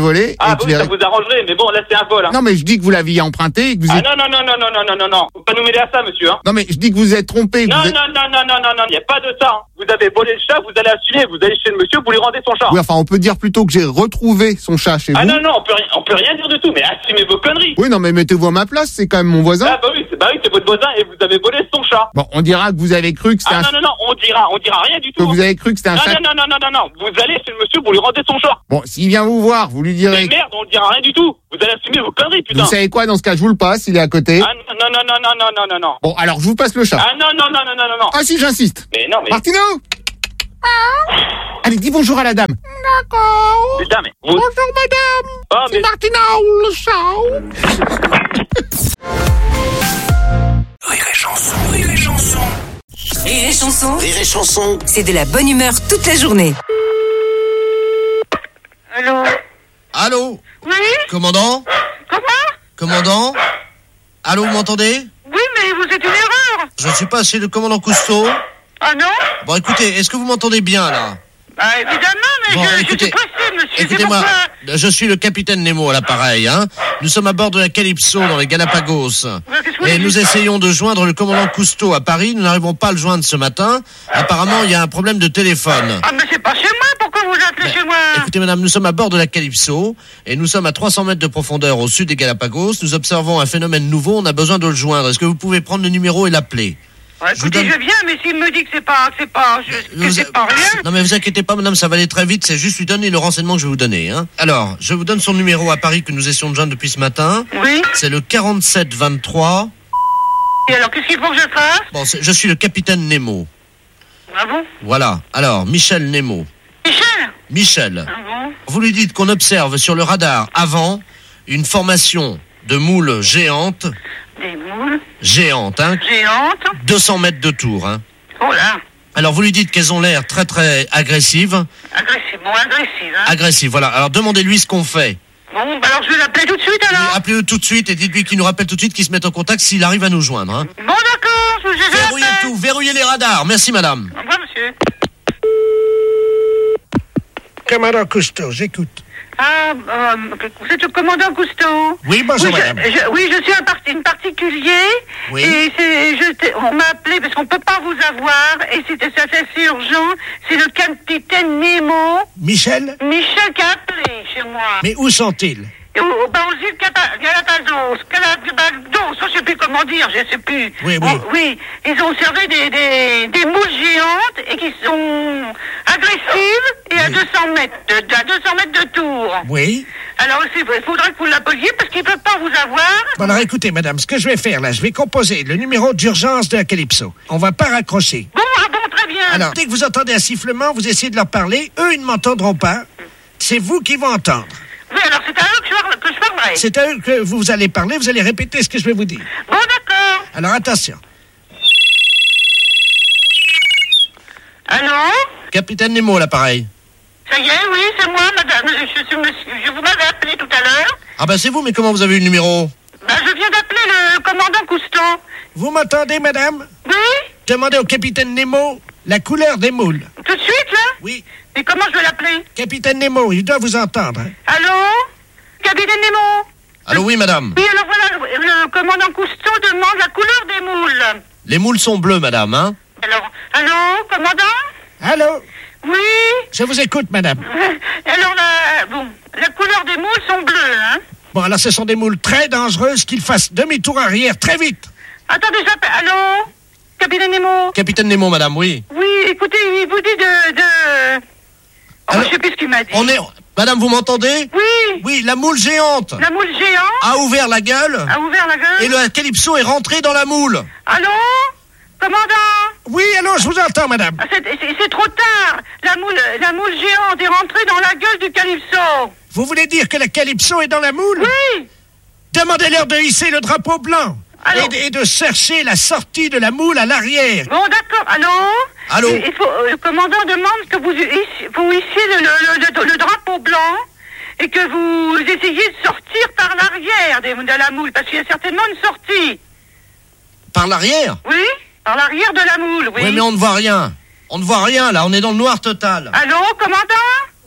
Ah, et bah que oui, les- ça vous arrangerait, mais bon, là, c'est un vol, hein. Non, mais je dis que vous l'aviez emprunté et que vous Ah êtes... non, non, non, non, non, non, non, non, non. Faut pas nous mêler à ça, monsieur, hein. Non, mais je dis que vous êtes trompé. que Non, vous êtes- non, non, non, non, non, non, il n'y a pas de ça, hein. Vous avez volé le chat, vous allez assumer, vous allez chez le monsieur, vous lui rendez son chat. Oui, enfin, on peut dire plutôt que j'ai retrouvé son chat chez Ah vous. non, non, on peut, rien, on peut rien dire du tout, mais assumez vos conneries. Oui, non, mais mettez-vous à ma place, c'est quand même mon voisin. Ah bah oui, c'est bah oui, c'est votre voisin et vous avez volé son chat. Bon, on dira que vous avez cru que c'était Ah un... non, non, non, on dira, on dira rien du que tout. vous avez cru que c'était un non, chat. non, non, non, non, non, non, vous allez chez le monsieur, vous lui rendez son chat. Bon, s'il vient vous voir, vous lui direz... Mais merde, on dira rien du tout. Vous allez assumer vos conneries, putain. Vous savez quoi, dans ce cas, je vous le passe, il est à côté. Ah non, non, non, non, non, non, non, non, non. Bon, alors je vous passe le chat. Ah non, non, non, non, non, non, non. Ah si, j'insiste. Mais non, mais... Martino Allez, dis bonjour à la dame. D'accord. Putain, mais... Vous... Bonjour madame. Oh, mais... C'est Martino, le chat. Rire et chanson, rire et chanson. Rire et chanson, Rire et chanson. c'est de la bonne humeur toute la journée. Allô? Allô? Oui? Commandant? Comment? Commandant? Allô, vous m'entendez? Oui, mais vous êtes une erreur. Je ne suis pas chez le commandant Cousteau. Ah non? Bon, écoutez, est-ce que vous m'entendez bien, là? Bah évidemment, mais Bon, je, écoutez, je suis pressé, monsieur. c'est Écoutez-moi, pourquoi- je suis le capitaine Nemo à l'appareil, hein. Nous sommes à bord de la Calypso dans les Galapagos. qu'est-ce que vous Et dites nous essayons de joindre le commandant Cousteau à Paris. Nous n'arrivons pas à le joindre ce matin. Apparemment, il y a un problème de téléphone. Ah, mais c'est pas chez moi, pourquoi vous appelez chez moi? Écoutez, madame, nous sommes à bord de la Calypso et nous sommes à trois cents mètres de profondeur au sud des Galapagos. Nous observons un phénomène nouveau. On a besoin de le joindre. Est-ce que vous pouvez prendre le numéro et l'appeler? Ouais, je vous écoutez, donne- je viens, mais s'il me dit que c'est pas, que c'est pas, je- que Vous- c'est pas rien. Non mais vous inquiétez pas madame, ça va aller très vite, c'est juste lui donner le renseignement que je vais vous donner. Hein. Alors, je vous donne son numéro à Paris que nous essayons de joindre depuis ce matin. Oui. C'est le quarante-sept vingt-trois. Et alors, qu'est-ce qu'il faut que je fasse? Bon, c'est- je suis le capitaine Nemo. Ah bon? Voilà. Alors, Michel Nemo. Michel? Michel. Ah bon? Vous lui dites qu'on observe sur le radar avant une formation de moules géantes. Des moules? Géantes, hein. Géantes? deux cents mètres de tour, hein. Oh là! Alors, vous lui dites qu'elles ont l'air très très agressives. Agressive, bon, agressive, hein? Agressives, voilà. Alors, demandez-lui ce qu'on fait. Bon, bah alors je vais l'appeler tout de suite alors. Appelez-le tout de suite et dites-lui qu'il nous rappelle tout de suite qu'il se mette en contact s'il arrive à nous joindre. Hein. Bon, d'accord, je je- je Verrouillez l'appelle. tout, verrouillez les radars. Merci, madame. Au revoir, monsieur. Commandant Cousteau, j'écoute. Ah, euh, vous êtes le commandant Cousteau? Oui, bonjour, oui, je- madame. je- oui, je suis un, parti, une particulier. Oui. Et c'est, je, t'ai- on m'a appelé parce qu'on peut pas vous avoir. Et c'était ça, c'est assez urgent. C'est le capitaine Nemo. Michel? Michel qui a appelé chez moi. Mais où sont-ils? Et Au, au, bah, aux îles Gala- Galapagos. Galapagos, je sais plus comment dire, je sais plus. Oui, oui. Oh, oui, ils ont observé des, des, des moules géantes et qui sont agressives et à deux cents mètres, de, de- à deux cents mètres de tour. Oui. Alors, il faudrait que vous l'appeliez parce qu'ils ne peuvent pas vous avoir. Bon, alors écoutez, madame, ce que je vais faire là, je vais composer le numéro d'urgence de la Calypso. On va pas raccrocher. Bon, ah bon, très bien. Alors, dès que vous entendez un sifflement, vous essayez de leur parler. Eux, ils ne m'entendront pas. C'est vous qui vont entendre. Oui, alors c'est à eux que je, parle- que je parlerai. C'est à eux que vous allez parler, vous allez répéter ce que je vais vous dire. Bon, d'accord. Alors, attention. Allô? Capitaine Nemo, l'appareil. Ça y est, oui, c'est moi, madame. Je, je, suis monsieur- je vous m'avais appelé tout à l'heure. Ah ben c'est vous, mais comment vous avez eu le numéro? Ben, je viens d'appeler le commandant Cousteau. Vous m'entendez, madame? Oui? Demandez au capitaine Nemo la couleur des moules. Tout de suite, là? Oui. Et comment je vais l'appeler? Capitaine Nemo, il doit vous entendre. hein. Allô? Capitaine Nemo? Allô, oui, madame. Oui, alors voilà, le, le commandant Cousteau demande la couleur des moules. Les moules sont bleues, madame, hein? Alors, allô, commandant? Allô? Oui? Je vous écoute, madame. Alors, la, bon, la couleur des moules sont bleues, hein? Bon, alors ce sont des moules très dangereuses qu'il fasse demi-tour arrière très vite. Attendez, j'appelle. Allô? Capitaine Nemo? Capitaine Nemo, madame, oui. Oui, écoutez, il vous dit de... de... Oh, je sais plus ce qu'il m'a dit. On est... Madame, vous m'entendez? Oui. Oui, la moule géante La moule géante a ouvert la gueule a ouvert la gueule. et le Calypso est rentré dans la moule. Allô? Commandant? Oui, allô, je vous entends, madame. Ah, c'est, c'est- c'est trop tard. La moule, la moule géante est rentrée dans la gueule du Calypso. Vous voulez dire que la Calypso est dans la moule? Oui. Demandez-leur de hisser le drapeau blanc. Allô? Et de, et de chercher la sortie de la moule à l'arrière. Bon, d'accord. Allô? Allô? Il, il faut, euh, le commandant demande que vous, hissiez- vous hissiez le, le, le, le drapeau blanc et que vous essayiez de sortir par l'arrière des- de la moule, parce qu'il y a certainement une sortie. Par l'arrière? Oui? Par l'arrière de la moule, oui. Oui, mais on ne voit rien. On ne voit rien, là, on est dans le noir total. Allô, commandant?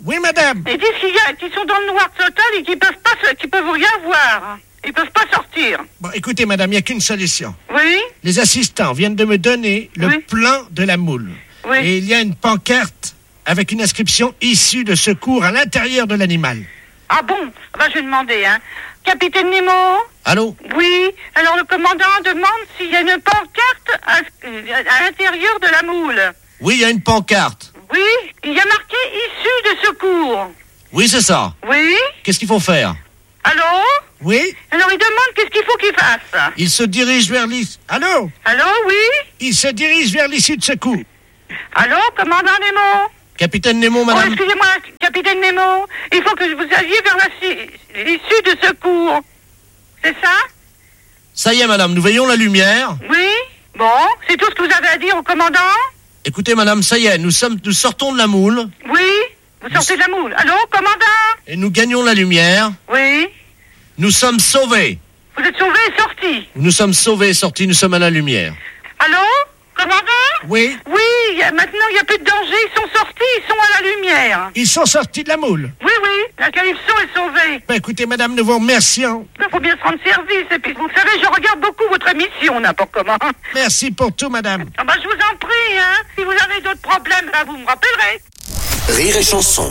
Oui, madame. Ils disent qu'il y a, qu'ils sont dans le noir total et qu'ils peuvent pas, se- qu'ils peuvent rien voir. Ils peuvent pas sortir. Bon, écoutez, madame, il n'y a qu'une solution. Oui. Les assistants viennent de me donner le plan de la moule. Oui. Et il y a une pancarte avec une inscription issue de secours à l'intérieur de l'animal. Ah bon? Bah, je vais demander, hein. Capitaine Nemo? Allô? Oui. Alors, le commandant demande s'il y a une pancarte à, à l'intérieur de la moule. Oui, il y a une pancarte. Oui. Il y a marqué issue de secours. Oui, c'est ça. Oui. Qu'est-ce qu'il faut faire? Allô? Oui. Alors, il demande qu'est-ce qu'il faut qu'il fasse. Il se dirige vers l'issue. Allô? Allô, oui? Il se dirige vers l'issue de secours. Allô, commandant Nemo? Capitaine Nemo, Oh, madame. excusez-moi, capitaine Nemo. Il faut que vous alliez vers la si- l'issue de secours. C'est ça? Ça y est, madame, nous veillons la lumière. Oui? Bon, c'est tout ce que vous avez à dire au commandant? Écoutez, madame, ça y est, nous sommes, nous sortons de la moule Oui? Vous sortez de la moule. Allô, commandant? et nous gagnons la lumière. Oui? Nous sommes sauvés. Vous êtes sauvé et sorti. Nous sommes sauvés et sortis, nous sommes à la lumière. Allô? Commandant? Oui. Oui, y a- maintenant il n'y a plus de danger, ils sont sortis, ils sont à la lumière. Ils sont sortis de la moule. Oui, oui, la Calypso est sauvée. Ben, écoutez, madame, nous vous remercions. Il faut bien se rendre service, et puis vous savez, je regarde beaucoup votre émission, n'importe comment. Merci pour tout, madame. Ah bah, je vous en prie, hein. Si vous avez d'autres problèmes, bah, vous me rappellerez. Rire et chanson.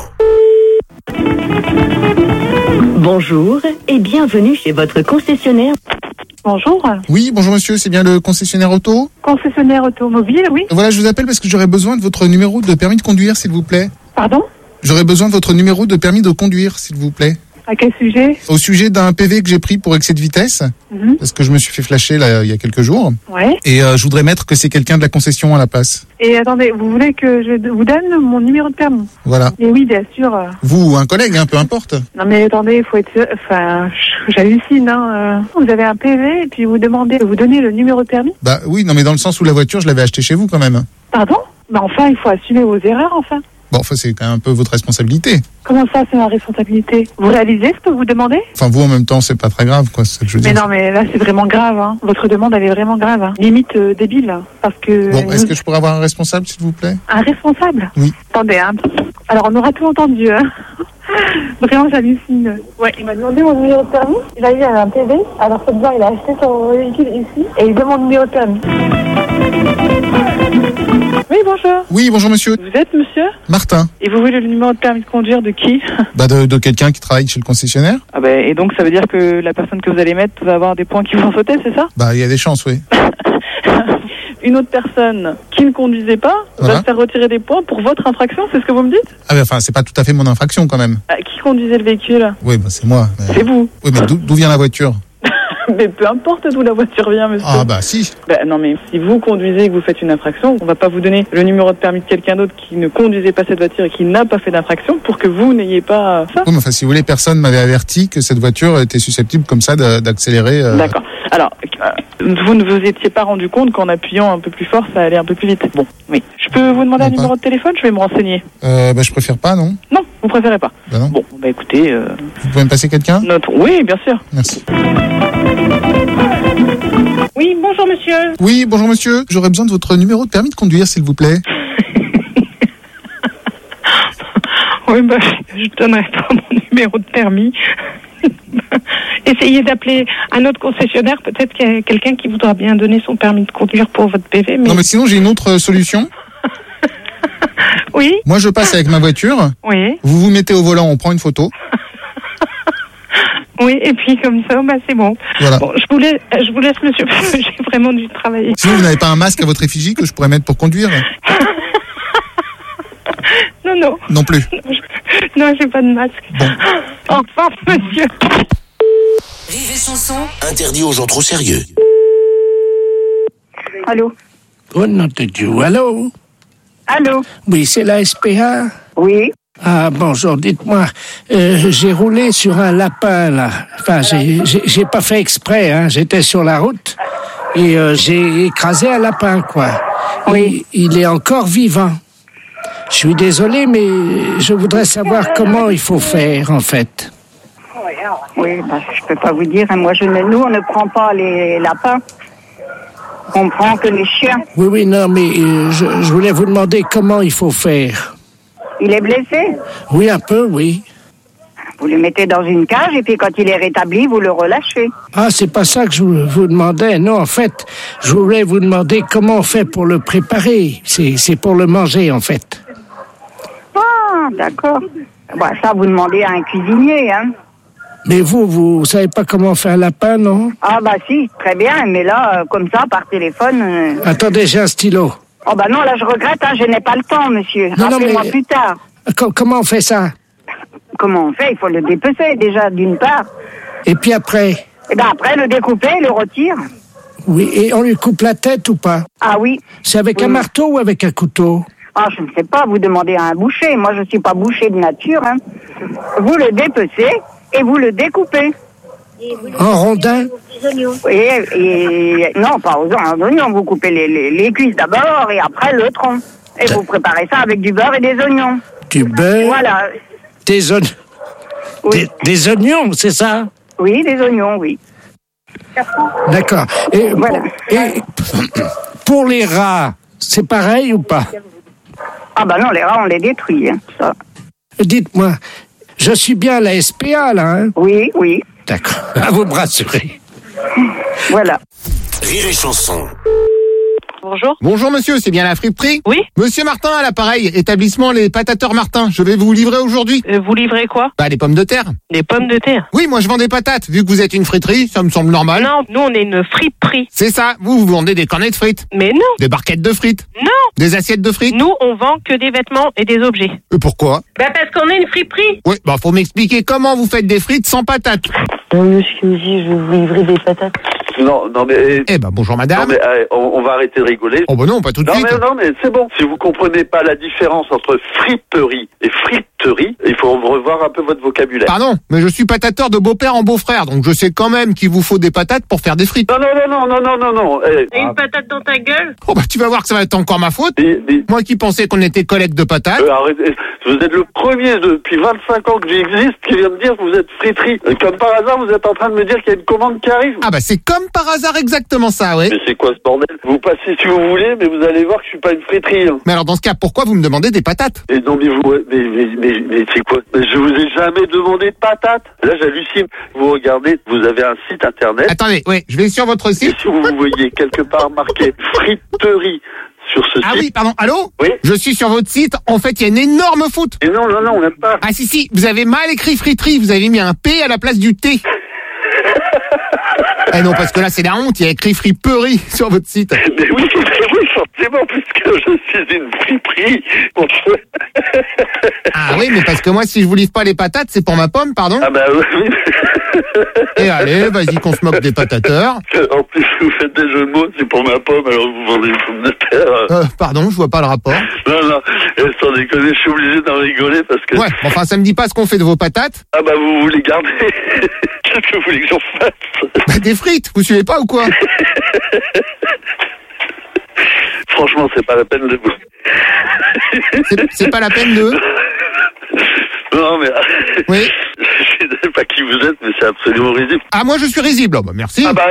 Bonjour et bienvenue chez votre concessionnaire. Bonjour. Oui, bonjour monsieur, c'est bien le concessionnaire auto? Concessionnaire automobile, oui. Voilà, je vous appelle parce que j'aurais besoin de votre numéro de permis de conduire, s'il vous plaît. Pardon? J'aurais besoin de votre numéro de permis de conduire, s'il vous plaît. À quel sujet? Au sujet d'un P V que j'ai pris pour excès de vitesse, Mhm. parce que je me suis fait flasher là, il y a quelques jours. Ouais. Et euh, je voudrais mettre que c'est quelqu'un de la concession à la place. Et attendez, vous voulez que je vous donne mon numéro de permis? Voilà. Et oui, bien sûr. euh. Vous ou un collègue, hein, peu importe. Non mais attendez, il faut être... sûr- Enfin, je- j'hallucine, hein. euh. Vous avez un P V et puis vous demandez de vous donner le numéro de permis? Bah oui, non mais dans le sens où la voiture, je l'avais achetée chez vous quand même. Pardon? Bah enfin, il faut assumer vos erreurs, enfin. Bon, enfin c'est quand même un peu votre responsabilité. Comment ça, c'est ma responsabilité? Vous réalisez ce que vous demandez? Enfin vous en même temps, c'est pas très grave, quoi, c'est ça que je veux Mais dire. non, mais là, c'est vraiment grave, hein. Votre demande, elle est vraiment grave, hein. Limite euh, débile, hein. Parce que... Bon, est-ce que je pourrais avoir un responsable, s'il vous plaît? Un responsable? Oui. Attendez, hein. Alors, on aura tout entendu, hein. Vraiment, j'hallucine. Ouais, il m'a demandé mon numéro de permis. Il a eu un P V. Alors, ce il a acheté son véhicule ici. Et il demande mon numéro de permis. Oui, bonjour. Oui, bonjour monsieur. Vous êtes monsieur? Martin. Et vous voulez le numéro de permis de conduire de qui? Bah de, de quelqu'un qui travaille chez le concessionnaire. Ah ben, et donc, ça veut dire que la personne que vous allez mettre va avoir des points qui vont sauter, c'est ça? Bah il y a des chances, oui. Une autre personne qui ne conduisait pas Voilà. va se faire retirer des points pour votre infraction, c'est ce que vous me dites? Ah mais enfin, c'est pas tout à fait mon infraction quand même. Ah, qui conduisait le véhicule? Oui, bah c'est moi. mais- C'est vous. Oui, mais d'où d'où vient la voiture? Mais peu importe d'où la voiture vient, monsieur. Ah bah si. Bah, non, mais si vous conduisez et que vous faites une infraction, on va pas vous donner le numéro de permis de quelqu'un d'autre qui ne conduisait pas cette voiture et qui n'a pas fait d'infraction pour que vous n'ayez pas ça. Oui, mais enfin, si vous voulez, personne m'avait averti que cette voiture était susceptible comme ça d'a- d'accélérer. euh, D'accord. Alors, euh, vous ne vous étiez pas rendu compte qu'en appuyant un peu plus fort, ça allait un peu plus vite. Bon, oui. Je peux vous demander un numéro de téléphone? Je vais me renseigner. Euh, bah je préfère pas, non? Non, vous préférez pas. Bah non. Bon, bah écoutez... euh, Vous pouvez me passer quelqu'un? notre... Oui, bien sûr. Merci. Oui, bonjour monsieur. Oui, bonjour monsieur. J'aurais besoin de votre numéro de permis de conduire, s'il vous plaît. Oui, bah, je donnerai pas mon numéro de permis. Essayez d'appeler un autre concessionnaire, peut-être qu'il y a quelqu'un qui voudra bien donner son permis de conduire pour votre P V. Mais... Non, mais sinon, j'ai une autre euh, solution. Oui. Moi, je passe avec ma voiture. Oui. Vous vous mettez au volant, on prend une photo. Oui, et puis comme ça, bah, c'est bon. Voilà. Bon, je vous laisse, je vous laisse, monsieur, parce que j'ai vraiment dû travailler. Sinon, vous n'avez pas un masque à votre effigie que je pourrais mettre pour conduire? Non, non. Non plus. Non, j'ai pas de masque. Au revoir, monsieur. Rire et chanson. Interdit aux gens trop sérieux. Allô? Oh, nom de Dieu, allô? Allô? Oui, c'est la S P A? Oui. Ah, bonjour, dites-moi, euh, j'ai roulé sur un lapin, là. Enfin, j'ai, j'ai, j'ai pas fait exprès, hein. J'étais sur la route et euh, j'ai écrasé un lapin, quoi. Oui. Il, il est encore vivant. Je suis désolé, mais je voudrais savoir comment il faut faire, en fait. Oui, bah, je peux pas vous dire. Moi, je ne, nous, on ne prend pas les lapins. On prend que les chiens. Oui, oui, non, mais euh, je, je voulais vous demander comment il faut faire. Il est blessé? Oui, un peu, oui. Vous le mettez dans une cage et puis quand il est rétabli, vous le relâchez. Ah, c'est pas ça que je vous, vous demandais. Non, en fait, je voulais vous demander comment on fait pour le préparer. C'est, c'est pour le manger, en fait. Ah, d'accord. Bon, ça, vous demandez à un cuisinier, hein. Mais vous, vous savez pas comment faire un lapin, non? Ah bah si, très bien, mais là, euh, comme ça, par téléphone... Euh... Attendez, j'ai un stylo. Oh bah non, là, je regrette, hein, je n'ai pas le temps, monsieur. Non, non, Rappelez-moi mais- plus tard. Co- comment on fait ça? Comment on fait? Il faut le dépecer, déjà, d'une part. Et puis après? Et ben après, le découper, le retire. Oui, et on lui coupe la tête ou pas? Ah oui. C'est avec Oui. un marteau ou avec un couteau? Ah, je ne sais pas, vous demandez à un boucher. Moi, je ne suis pas boucher de nature, hein. Vous le dépecez et vous le découpez. En rondins? Et, et non, pas aux en oignons. Vous coupez les, les, les cuisses d'abord et après le tronc. Et vous préparez ça avec du beurre et des oignons. Du beurre? Voilà. Des oignons? Des, des oignons, c'est ça? Oui, des oignons, oui. D'accord. Et, voilà. Et pour les rats, c'est pareil ou pas? Ah bah non, les rats, on les détruit, hein, ça. Dites-moi, je suis bien à la S P A, là, hein? Oui, oui. D'accord. À vous me rassurer. Voilà. Rire et chanson. Bonjour. Bonjour monsieur, c'est bien la friperie? Oui. Monsieur Martin à l'appareil, établissement Les Patateurs Martin. Je vais vous livrer aujourd'hui. Euh, vous livrez quoi? Bah les pommes de terre. Des pommes de terre. Oui, moi je vends des patates. Vu que vous êtes une friterie, ça me semble normal. Non, nous on est une friperie. C'est ça, vous, vous vendez des cornets de frites. Mais non. Des barquettes de frites. Non. Des assiettes de frites. Nous on vend que des vêtements et des objets. Et pourquoi? Bah parce qu'on est une friperie. Oui, bah faut m'expliquer comment vous faites des frites sans patates. Monsieur qui me dit, je vais vous livrer des patates. Non, non mais... Eh ben bonjour madame. Non mais euh, on, on va arrêter de rigoler. Oh bah non, pas tout de non, suite. Mais, non mais c'est bon. Si vous comprenez pas la différence entre friperie et friterie, il faut revoir un peu votre vocabulaire. Pardon, mais je suis patateur de beau-père en beau-frère, donc je sais quand même qu'il vous faut des patates pour faire des frites. Non, non, non, non, non, non, non, non. Eh, T'as une patate dans ta gueule? Oh bah tu vas voir que ça va être encore ma faute. mais- mais- Moi qui pensais qu'on était collègues de patates. euh, arrêtez. Vous êtes le premier depuis vingt-cinq ans que j'existe qui vient me dire que vous êtes friterie. Euh, Comme par hasard, vous êtes en train de me dire qu'il y a une commande qui arrive. Ah bah c'est comme par hasard exactement ça, ouais. Mais c'est quoi ce bordel? Vous passez si vous voulez, mais vous allez voir que je suis pas une friterie. Hein. Mais alors dans ce cas, pourquoi vous me demandez des patates? Et non mais vous, mais, mais, mais, mais c'est quoi? Mais je vous ai jamais demandé de patates. Là j'hallucine. Vous regardez, vous avez un site internet. Attendez, oui, je vais sur votre Et site. si vous voyez quelque part marqué friterie sur ce Ah site. oui, pardon, allô? Oui. Je suis sur votre site, en fait il y a une énorme faute. Et non, non, non, on n'aime pas. Ah si, si, vous avez mal écrit friterie, vous avez mis un P à la place du T. Eh non, parce que là c'est la honte, il y a écrit friperie sur votre site. Mais oui, mais oui, forcément, puisque je suis une friperie. Bon. Ah oui, mais parce que moi si je vous livre pas les patates, c'est pour ma pomme, pardon. Ah bah oui. Et allez, vas-y qu'on se moque des patateurs. En plus, vous faites des jeux de mots, c'est pour ma pomme, alors vous vendez des pommes de terre. Euh, pardon, je vois pas le rapport. Non, non, et sans déconner, je suis obligé d'en rigoler parce que... Ouais, bon, enfin ça me dit pas ce qu'on fait de vos patates. Ah bah vous, vous les gardez. Qu'est-ce que vous voulez que j'en fasse? Bah des frites, vous suivez pas ou quoi? Franchement, c'est pas la peine de vous... C'est- C'est pas la peine de... Non, mais... Oui. Je sais pas qui vous êtes, mais c'est absolument risible. Ah moi je suis risible, oh, bah merci. Ah bah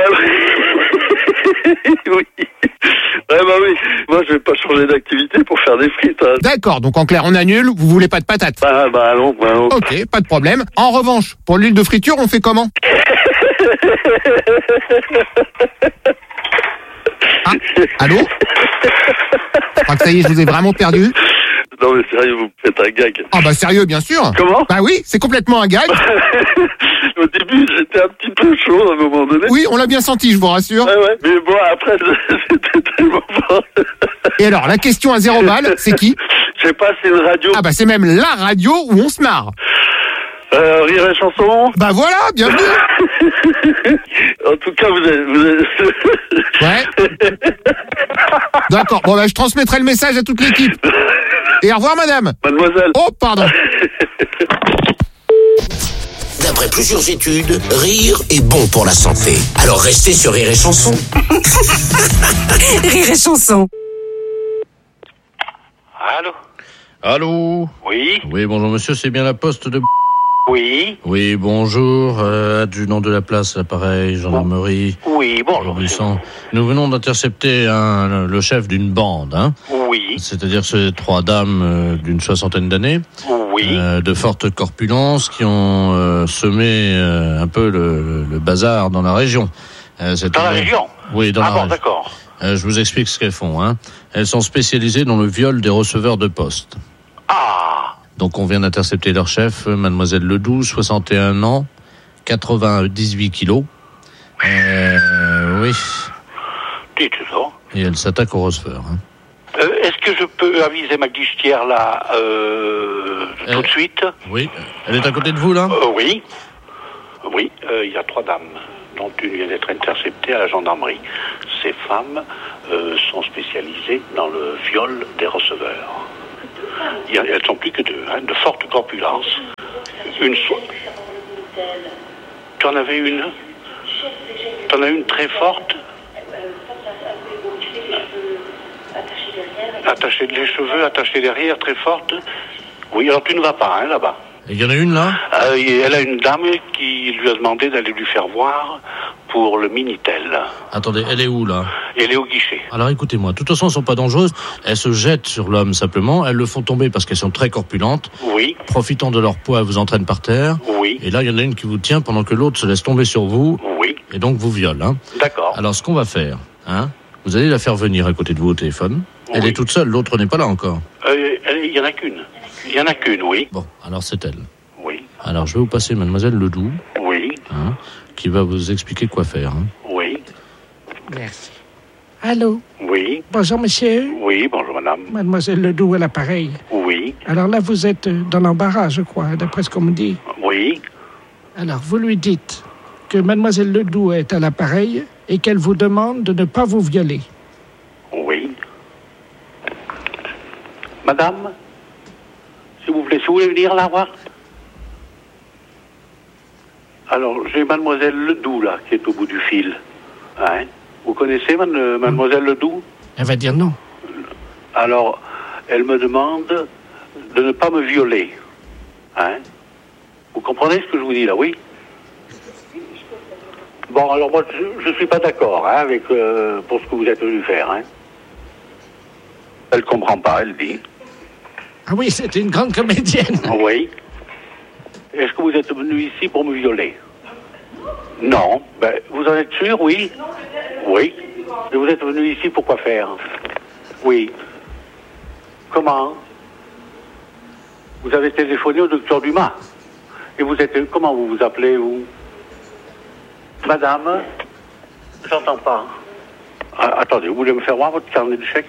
oui. Ouais bah oui. Moi je vais pas changer d'activité pour faire des frites. Hein. D'accord, donc en clair on annule, vous voulez pas de patates. Bah bah non, bah non. Ok, pas de problème. En revanche, pour l'huile de friture, on fait comment? Ah, allô? Je crois que ça y est, je vous ai vraiment perdu. Non mais sérieux, vous faites un gag. Ah bah sérieux, bien sûr. Comment? Bah oui, c'est complètement un gag. Au début, j'étais un petit peu chaud à un moment donné. Oui, on l'a bien senti, je vous rassure. Ouais, ouais. Mais bon, après, c'était tellement fort. Et alors, la question à zéro balle, c'est qui? Je sais pas, c'est une radio. Ah bah c'est même la radio où on se marre. Euh, Rire et chanson. Bah voilà, bienvenue. En tout cas, vous êtes... Vous êtes... Ouais. D'accord, bon bah je transmettrai le message à toute l'équipe. Et au revoir madame. Mademoiselle. Oh, pardon. D'après plusieurs études, rire est bon pour la santé. Alors restez sur Rire et chanson. Rire et chanson. Allô? Allô? Oui? Oui, bonjour monsieur, c'est bien la poste de... Oui. Oui, bonjour, euh, adjudant de la place, l'appareil, gendarmerie. Oui, bonjour. Nous venons d'intercepter un, le chef d'une bande, hein. Oui. C'est-à-dire ces trois dames euh, d'une soixantaine d'années. Oui. Euh, de forte corpulence qui ont euh, semé euh, un peu le, le bazar dans la région. Euh, dans la région Oui, dans ah la bon, région. d'accord. Euh, je vous explique ce qu'elles font, hein. Elles sont spécialisées dans le viol des receveurs de poste. Ah. Donc on vient d'intercepter leur chef, mademoiselle Ledoux, soixante et un ans, quatre-vingt-dix-huit kilos. Euh, oui. Dites ça. Et elle s'attaque au receveur. Hein. Euh, est-ce que je peux aviser ma guichetière là euh, tout euh, de suite? Oui. Elle est à côté de vous là? euh, Oui. Oui, euh, il y a trois dames, dont une vient d'être interceptée à la gendarmerie. Ces femmes euh, sont spécialisées dans le viol des receveurs. Il y a, elles sont plus que deux, hein, de forte corpulence. Une so... Tu en avais une? Tu en as une très forte? Attachée les cheveux, attachée derrière, très forte. Oui, alors tu ne vas pas, hein, là-bas. Il y en a une là? euh, Elle a une dame qui lui a demandé d'aller lui faire voir pour le Minitel. Attendez, elle est où là? Elle est au guichet. Alors écoutez-moi, de toute façon elles sont pas dangereuses. Elles se jettent sur l'homme simplement. Elles le font tomber parce qu'elles sont très corpulentes. Oui. Profitant de leur poids, elles vous entraînent par terre. Oui. Et là, il y en a une qui vous tient pendant que l'autre se laisse tomber sur vous. Oui. Et donc vous viole. Hein. D'accord. Alors ce qu'on va faire, hein, vous allez la faire venir à côté de vous au téléphone. Oui. Elle est toute seule, l'autre n'est pas là encore. Euh, il y en a qu'une. Il y en a qu'une, oui. Bon, alors c'est elle. Oui. Alors je vais vous passer mademoiselle Ledoux. Oui. Hein, qui va vous expliquer quoi faire. Hein. Oui. Merci. Allô? Oui. Bonjour, monsieur. Oui, bonjour, madame. Mademoiselle Ledoux à l'appareil. Oui. Alors là, vous êtes dans l'embarras, je crois, d'après ce qu'on me dit. Oui. Alors, vous lui dites que mademoiselle Ledoux est à l'appareil et qu'elle vous demande de ne pas vous violer. Oui. Madame, s'il vous plaît, si vous voulez venir la voir. Alors, j'ai mademoiselle Ledoux, là, qui est au bout du fil. Hein? Vous connaissez man- mademoiselle Ledoux? Elle va dire non. Alors, elle me demande de ne pas me violer. Hein? Vous comprenez ce que je vous dis, là, oui? Bon, alors moi, je ne suis pas d'accord hein, avec euh, pour ce que vous êtes venu faire. Hein? Elle comprend pas, elle dit. Ah oui, c'est une grande comédienne. Oui. Est-ce que vous êtes venu ici pour me violer? Non. Ben, vous en êtes sûr, oui? Oui. Et vous êtes venu ici pour quoi faire? Oui. Comment? Vous avez téléphoné au docteur Dumas. Et vous êtes... Comment vous vous appelez, vous? Madame? J'entends pas. Ah, attendez, vous voulez me faire voir votre carnet de chèques?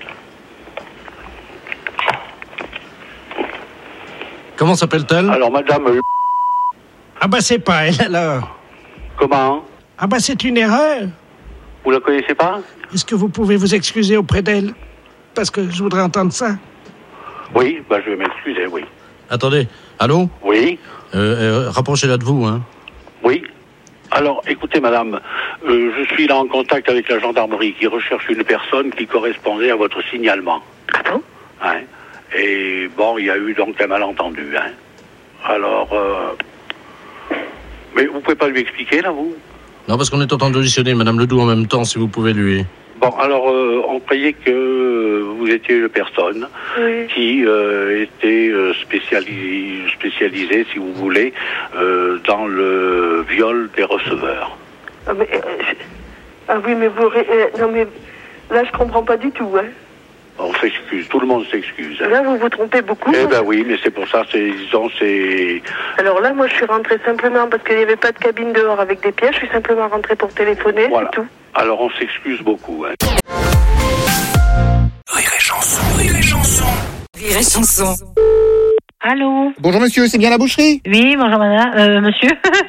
Comment s'appelle-t-elle? Alors, madame... Ah bah c'est pas elle, alors. Comment? Ah bah c'est une erreur. Vous la connaissez pas? Est-ce que vous pouvez vous excuser auprès d'elle? Parce que je voudrais entendre ça. Oui, bah je vais m'excuser, oui. Attendez, allô? Oui. Euh, euh, rapprochez-la de vous, hein. Oui. Alors, écoutez, madame, euh, je suis là en contact avec la gendarmerie qui recherche une personne qui correspondait à votre signalement. Ah bon? Hein? Et bon, il y a eu donc un malentendu, hein. Alors, euh... mais vous pouvez pas lui expliquer, là, vous? Non, parce qu'on est en train d'auditionner Madame Ledoux en même temps, si vous pouvez lui... Bon, alors, euh, on croyait que vous étiez une personne oui. qui euh, était euh, spécialisée, spécialisée, si vous voulez, euh, dans le viol des receveurs. Ah, mais, euh, je... ah oui, mais vous... Euh, non, mais là, je comprends pas du tout, hein. On s'excuse, tout le monde s'excuse. Hein. Là, vous vous trompez beaucoup. Eh ben oui, mais c'est pour ça, c'est, disons, c'est... Alors là, moi, je suis rentrée simplement parce qu'il n'y avait pas de cabine dehors avec des pièges. Je suis simplement rentrée pour téléphoner, voilà. c'est tout. Alors, on s'excuse beaucoup, hein. Rire et chanson, rire et chanson. Rire et chanson. Allô? Bonjour monsieur, c'est bien la boucherie? Oui, bonjour madame, euh, monsieur.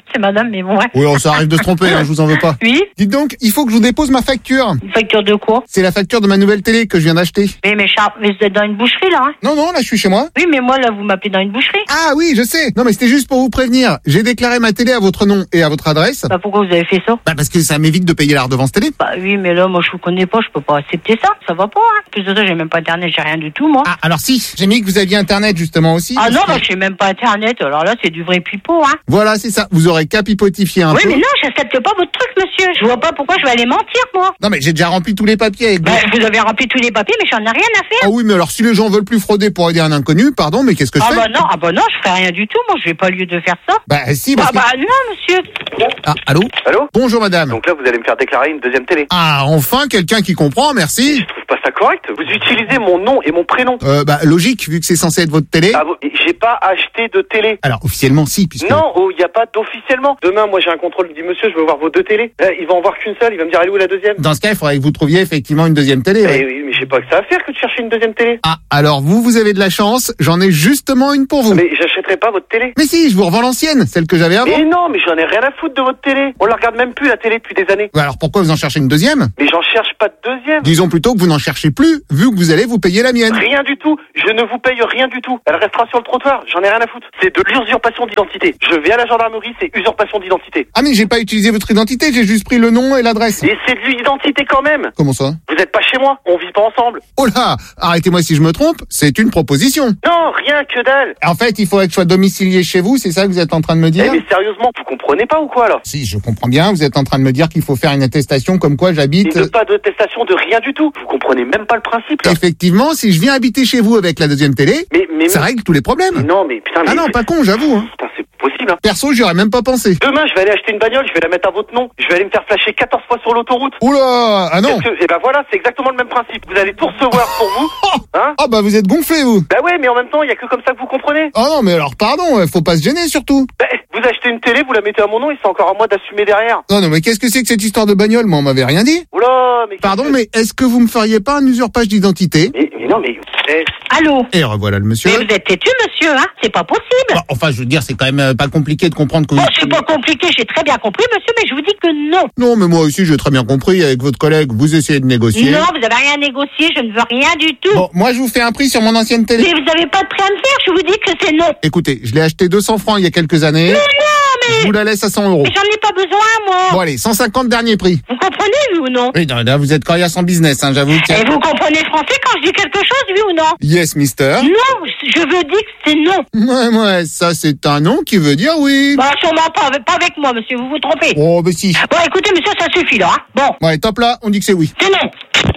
c'est madame, mais bon, ouais. Oui, on ça arrive de se tromper, hein, je vous en veux pas. Oui. Dites donc, il faut que je vous dépose ma facture. Une facture de quoi? C'est la facture de ma nouvelle télé que je viens d'acheter. Mais, mais, Charles, mais vous êtes dans une boucherie, là, hein? Non, non, là, je suis chez moi. Oui, mais moi, là, vous m'appelez dans une boucherie. Ah oui, je sais. Non, mais c'était juste pour vous prévenir. J'ai déclaré ma télé à votre nom et à votre adresse. Bah, pourquoi vous avez fait ça? Bah, parce que ça m'évite de payer la redevance télé. Bah oui, mais là, moi, je vous connais pas, je peux pas accepter ça. Ça va pas, hein. Plus de ça, j'ai même pas Internet, j'ai rien du tout, moi. Ah, alors si, j'ai mis que vous aviez Internet, justement, aussi. Ah non, que... bah, j'ai même pas Internet. Alors là, c'est du vrai pipeau, hein. Voilà, c'est ça. Vous aurez qu'à pipotifier un oui, peu. Oui, mais non, j'accepte pas votre truc, monsieur. Je vois pas pourquoi je vais aller mentir, moi. Non, mais j'ai déjà rempli tous les papiers avec bah, vous. Vous avez rempli tous les papiers, mais j'en ai rien à faire. Ah oui, mais alors si les gens veulent plus frauder pour aider un inconnu, pardon, mais qu'est-ce que je ah fais? bah non, ah bah non, je ferai rien du tout. Moi, je n'ai pas lieu de faire ça. Bah si, parce ah que... bah non, monsieur. Ah, allô? Allô? Bonjour, madame. Donc là, vous allez me faire déclarer une deuxième télé. Ah, enfin, quelqu'un qui comprend, merci. Je trouve pas ça correct. Vous utilisez mon nom et mon prénom. Euh, bah, logique, vu que c'est censé être votre télé. Ah, j'ai pas acheté de télé. Alors, officiellement, si, puisque... Non, il oh, n'y a pas d'officiellement. Demain, moi, j'ai un contrôle, dit monsieur, je veux voir vos deux télés. Là, il va en voir qu'une seule, il va me dire, elle est où la deuxième? Dans ce cas, il faudrait que vous trouviez effectivement une deuxième télé. Eh ouais. oui, mais j'ai pas que ça à faire que de chercher une deuxième télé. Ah, alors vous, vous avez de la chance, j'en ai justement une pour vous. Mais j'achèterai pas votre télé. Mais si, je vous revends l'ancienne, celle que j'avais avant. Mais non, mais j'en ai rien à foutre de votre télé. On la regarde même plus, la télé, depuis des années. Bah alors pourquoi vous en cherchez une deuxième? Mais j'en cherche pas de deuxième. Disons plutôt que vous n'en cherchez plus, vu que vous allez vous payer la mienne. Rien du tout. Je ne vous paye rien du tout. Elle restera sur le trottoir. J'en ai rien à foutre. C'est de l'usurpation d'identité. Je vais à la gendarmerie, c'est usurpation d'identité. Ah mais j'ai pas utilisé votre identité, j'ai juste pris le nom et l'adresse. Et c'est de l'identité quand même. Comment ça? Vous êtes pas chez moi. On vit pas ensemble. Oh là, arrêtez-moi si je me trompe, c'est une proposition. Non, rien que dalle. En fait, il faudrait que je sois domicilié chez vous, c'est ça que vous êtes en train de me dire? Eh mais sérieusement, vous comprenez pas ou quoi là? Si, je comprends bien, vous êtes en train de me dire qu'il faut faire une attestation comme quoi j'habite... Et de pas d'attestation de rien du tout. Vous comprenez même pas le principe là. Effectivement, si je viens habiter chez vous avec la deuxième télé, mais, mais, ça règle tous les problèmes. Mais non, mais putain, mais... Ah non, pas con, j'avoue. Hein. Putain, c'est possible. Hein. Perso, j'y aurais même pas pensé. Demain, je vais aller acheter une bagnole, je vais la mettre à votre nom, je vais aller me faire flasher quatorze fois sur l'autoroute. Oula, ah non. Que... Et ben voilà, c'est exactement le même principe. Vous allez tout recevoir pour vous. Hein? Ah bah vous êtes gonflé, vous. Bah ouais, mais en même temps, il y a que comme ça que vous comprenez. Ah non, mais alors pardon, faut pas se gêner surtout. Bah, vous achetez une télé, vous la mettez à mon nom et c'est encore à moi d'assumer derrière. Non, non, mais qu'est-ce que c'est que cette histoire de bagnole? Moi, on m'avait rien dit. Oula, mais... Pardon, que... mais est-ce que vous me feriez pas un usurpage d'identité? mais, mais non, mais... Eh... Allô? Et revoilà le monsieur. Mais vous êtes têtu, monsieur, hein? C'est pas possible. Bah, enfin, je veux dire, c'est quand même pas compliqué de comprendre que vous... Oh, c'est pas compliqué, j'ai très bien compris, monsieur, mais je vous dis que non. Non, mais moi aussi, j'ai très bien compris. Avec votre collègue, vous essayez de négocier. Non, vous avez rien négocié, je ne veux rien du tout. Bon, moi, je vous fais un prix sur mon ancienne télé. Mais vous avez pas de prix à me faire, je vous dis que c'est non. Écoutez, je l'ai acheté deux cents francs il y a quelques années. Mais non, mais... Je vous la laisse à cent euros. Mais j'en ai pas besoin, moi. Bon, allez, cent cinquante dernier prix. Vous comprenez, oui ou non? Oui, non, là, vous êtes coriace en business, hein, j'avoue. Que... Et vous comprenez français quand je dis quelque chose, oui ou non? Yes, mister. Non, je veux dire que c'est non. Ouais, ouais, ça, c'est un non qui veut dire oui. Bah, sûrement pas avec, pas avec moi, monsieur, vous vous trompez. Oh, bah si. Bon, écoutez, monsieur, ça suffit, là, hein. Bon. Bon, allez, top là, on dit que c'est oui. C'est non.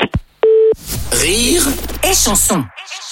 Rire et chanson.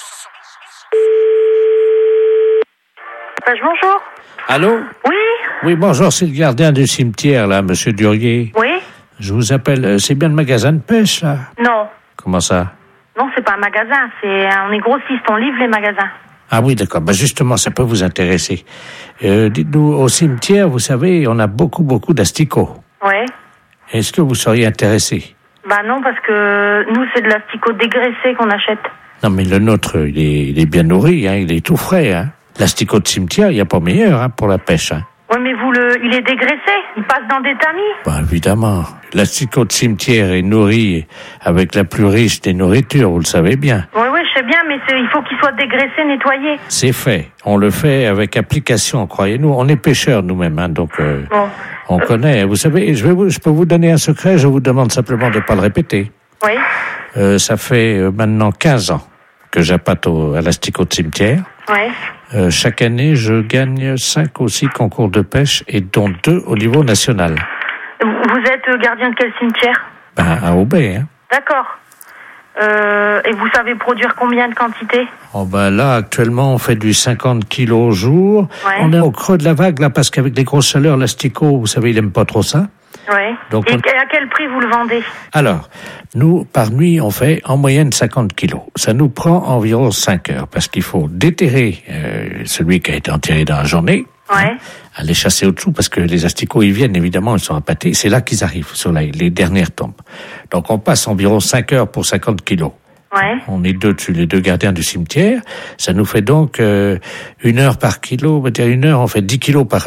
Page, bonjour. Allô? Oui. Oui, bonjour, c'est le gardien du cimetière, là, monsieur Durier. Oui. Je vous appelle, euh, c'est bien le magasin de pêche, là? Non. Comment ça? Non, c'est pas un magasin, c'est on est grossiste, on livre les magasins. Ah oui, d'accord. Bah justement, ça peut vous intéresser. Euh, dites-nous, au cimetière, vous savez, on a beaucoup, beaucoup d'asticots. Ouais. Est-ce que vous seriez intéressé? Bah non, parce que nous, c'est de l'asticot dégraissé qu'on achète. Non, mais le nôtre, il est, il est bien nourri, hein, il est tout frais, hein. L'asticot de cimetière, il n'y a pas meilleur, hein, pour la pêche, hein. Ouais, mais vous, le, il est dégraissé, il passe dans des tamis. Bah évidemment. L'asticot de cimetière est nourri avec la plus riche des nourritures, vous le savez bien. Oui, oui, je sais bien, mais c'est, il faut qu'il soit dégraissé, nettoyé. C'est fait. On le fait avec application, croyez-nous. On est pêcheurs nous-mêmes, hein, donc euh, bon. on euh... connaît. Vous savez, je, vais vous, je peux vous donner un secret, je vous demande simplement de ne pas le répéter. Oui. Euh, ça fait euh, maintenant quinze ans que j'appâte au, à l'asticot de cimetière. Oui. Euh, chaque année, je gagne cinq ou six concours de pêche et dont deux au niveau national. Vous êtes gardien de quel cimetière? Ben, à Aubais, hein. D'accord. Euh, et vous savez produire combien de quantité? Oh ben là, actuellement, on fait du cinquante kilos au jour. Ouais. On est au creux de la vague, là, parce qu'avec les grosses chaleurs, l'asticot, vous savez, il aime pas trop ça. Ouais. Donc et on... à quel prix vous le vendez? Alors, nous, par nuit, on fait en moyenne cinquante kilos. Ça nous prend environ cinq heures, parce qu'il faut déterrer euh, celui qui a été enterré dans la journée. Ouais. Hein, aller chasser au-dessous, parce que les asticots, ils viennent, évidemment, ils sont appâtés. C'est là qu'ils arrivent, sur la, les dernières tombes. Donc, on passe environ cinq heures pour cinquante kilos. Ouais. On est deux dessus, les deux gardiens du cimetière. Ça nous fait donc euh, une heure par kilo. On va dire une heure, on fait dix kilos par heure.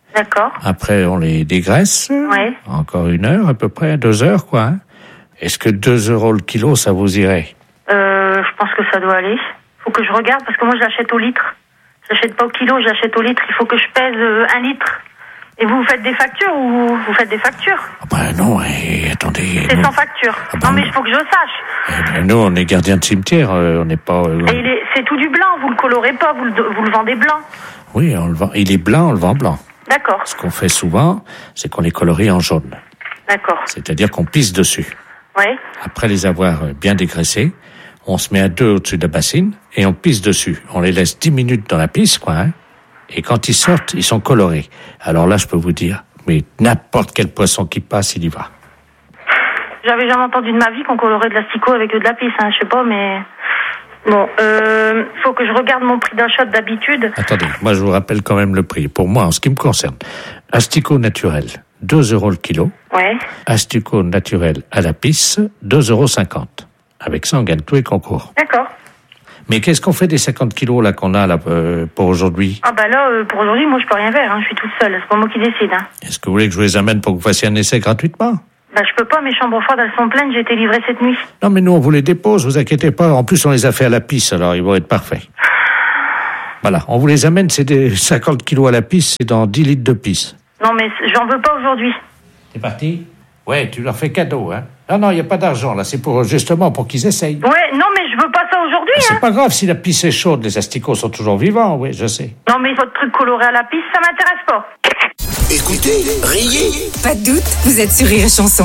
D'accord. Après, on les dégraisse. Ouais. Encore une heure, à peu près, deux heures, quoi. Hein. Est-ce que deux euros le kilo, ça vous irait? Euh, je pense que ça doit aller. Faut que je regarde, parce que moi, je l'achète au litre. Je l'achète pas au kilo, je l'achète au litre. Il faut que je pèse euh, un litre. Et vous, vous faites des factures ou vous faites des factures? Ah ben non, et, attendez... C'est nous, sans facture. Ah ben non, mais non. il faut que je sache. eh ben, nous, on est gardien de cimetière, euh, on n'est pas... euh, Et il est, c'est tout du blanc, vous le colorez pas, vous le, vous le vendez blanc. Oui, on le vend. Il est blanc, on le vend blanc. D'accord, Ce qu'on fait souvent, c'est qu'on les colorie en jaune. d'accord. C'est-à-dire qu'on pisse dessus. Ouais, Après les avoir euh, bien dégraissés, on se met à deux au-dessus de la bassine et on pisse dessus. On les laisse dix minutes dans la pisse, quoi. Hein, et quand ils sortent, ils sont colorés. Alors là, je peux vous dire, mais n'importe quel poisson qui passe, il y va. j'avais jamais entendu de ma vie qu'on colorait de l'asticot avec de la pisse, hein, je sais pas, mais... Bon, euh, faut que je regarde mon prix d'achat d'habitude. Attendez, moi je vous rappelle quand même le prix. Pour moi, en ce qui me concerne, asticot naturel, deux euros le kilo. Ouais, Asticot naturel à la pisse, deux euros cinquante. Avec ça, on gagne tous les concours. d'accord. Mais qu'est-ce qu'on fait des cinquante kilos là qu'on a là euh, pour aujourd'hui? Ah bah là, euh, pour aujourd'hui, moi, je peux rien faire, hein, je suis toute seule, c'est pas moi qui décide, hein. Est-ce que vous voulez que je vous les amène pour que vous fassiez un essai gratuitement? Bah, je peux pas, mes chambres froides, elles sont pleines, j'ai été livrée cette nuit. Non, mais nous, on vous les dépose, vous inquiétez pas. En plus, on les a fait à la pisse, alors ils vont être parfaits. Voilà, on vous les amène, c'est des cinquante kilos à la pisse, c'est dans dix litres de pisse. Non, mais j'en veux pas aujourd'hui. C'est parti? Ouais, tu leur fais cadeau, hein. Non, non, il n'y a pas d'argent, là, c'est pour, justement, pour qu'ils essayent. Ouais, non, mais je veux pas ça aujourd'hui, hein. C'est pas grave, si la pisse est chaude, les asticots sont toujours vivants, oui, je sais. Non, mais votre truc coloré à la pisse, ça m'intéresse pas. Écoutez, riez. Pas de doute, vous êtes sur Rire et Chanson.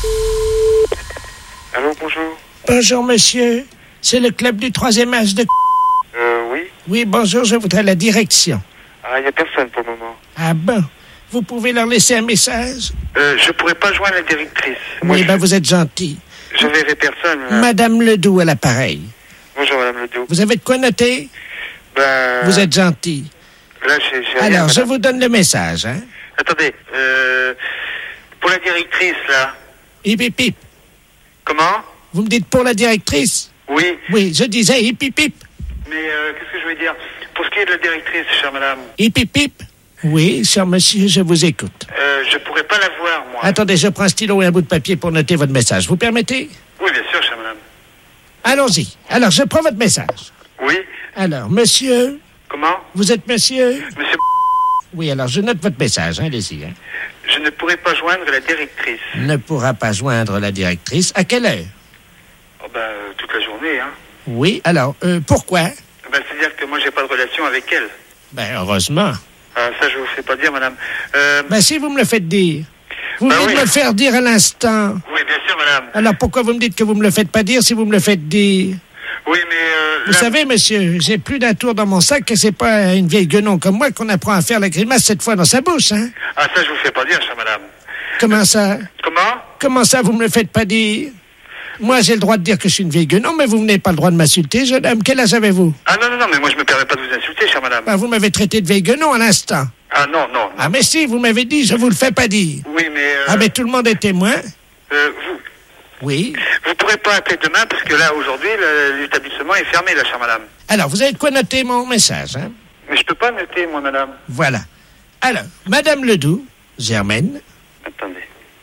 Allô, bonjour. Bonjour, monsieur. C'est le club du troisième âge de... Euh, oui. Oui, bonjour, je voudrais la direction. Ah, il n'y a personne pour le moment. Ah bon? Vous pouvez leur laisser un message? Euh, je pourrais pas joindre la directrice. Oui, ben vous êtes gentil. Je verrai personne. là. Madame Ledoux à l'appareil. Bonjour, Madame Ledoux. Vous avez de quoi noter? Ben... Vous êtes gentil. Là, j'ai... j'ai rien, Alors, je madame. vous donne le message, hein? Attendez, euh... Pour la directrice, là. Hip, hip, hip. Comment? Vous me dites pour la directrice? Oui. Oui, je disais hip, hip, hip. Mais euh, qu'est-ce que je veux dire? Pour ce qui est de la directrice, chère madame, Hip, hip, hip. Oui, cher monsieur, je vous écoute. euh, je pourrais pas la voir, moi. Attendez, je prends un stylo et un bout de papier pour noter votre message. Vous permettez? Oui, bien sûr, chère madame. Allons-y. Alors, je prends votre message. Oui. Alors, monsieur... Comment? Vous êtes monsieur? Monsieur, Oui, alors je note votre message, hein, allez-y. Hein. je ne pourrais pas joindre la directrice. Ne pourra pas joindre la directrice. À quelle heure? Oh, ben, euh, toute la journée, hein. Oui, alors, euh, pourquoi? Ben, c'est-à-dire que moi, j'ai pas de relation avec elle. Ben, heureusement. Ah, ça, je vous fais pas dire, madame. Euh... Ben, si vous me le faites dire. Vous Ben venez oui. de me le faire dire à l'instant. Oui, bien sûr, madame. Alors, pourquoi vous me dites que vous me le faites pas dire si vous me le faites dire? Oui, mais... Euh, Vous là- savez, monsieur, j'ai plus d'un tour dans mon sac et c'est pas une vieille guenon comme moi qu'on apprend à faire la grimace cette fois dans sa bouche, hein? Ah, ça, je vous fais pas dire, chère madame. Comment ça? Comment? Comment ça, vous me le faites pas dire? Moi, j'ai le droit de dire que je suis une vieille guenon, mais vous n'avez pas le droit de m'insulter, jeune homme. Quel âge avez-vous? Ah, non, non, non, mais moi, je me permets pas de vous insulter, chère madame. Ben, vous m'avez traité de vieille guenon à l'instant. Ah, non, non. Ah, mais si, vous m'avez dit, je vous le fais pas dire. Oui, mais... Euh, Ah, mais tout le monde est témoin. euh, vous... Oui. Vous pourrez pas appeler demain, parce que là, aujourd'hui, le- l'établissement est fermé, là, chère madame. Alors, vous avez de quoi noter mon message, hein? Mais je peux pas noter, moi, madame. Voilà. Alors, Madame Ledoux, Germaine. Attendez.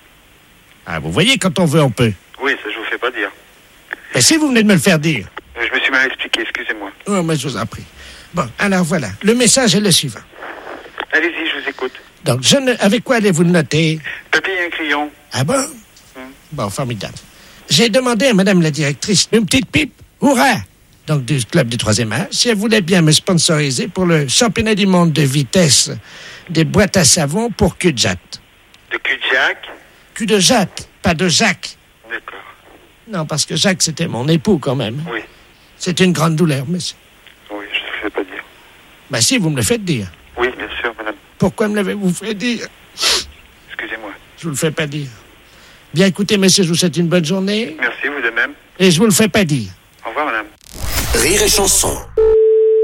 Ah, vous voyez, quand on veut, on peut. Oui, ça, je vous fais pas dire. Mais si vous venez de me le faire dire. Euh, Je me suis mal expliqué, excusez-moi. Oh, mais je vous en prie. Bon, alors voilà. Le message est le suivant. Allez-y, je vous écoute. Donc, je ne... avec quoi allez-vous le noter? Papier et un crayon. Ah bon? Bon, formidable. J'ai demandé à Madame la directrice une petite pipe, hurrah, donc du club du troisième âge, si elle voulait bien me sponsoriser pour le championnat du monde de vitesse des boîtes à savon pour cul de jatte. De cul de Jacques. Cul de jatte, pas de Jacques. D'accord. Non, parce que Jacques, c'était mon époux quand même. Oui. C'est une grande douleur, monsieur. Oui, je ne fais pas dire. Ben si, vous me le faites dire. Oui, bien sûr, madame. Pourquoi me l'avez-vous fait dire? Excusez-moi. Je vous le fais pas dire. Bien, écoutez, monsieur, je vous souhaite une bonne journée. Merci, vous de même. Et je vous le fais pas dire. Au revoir, madame. Rire et chanson.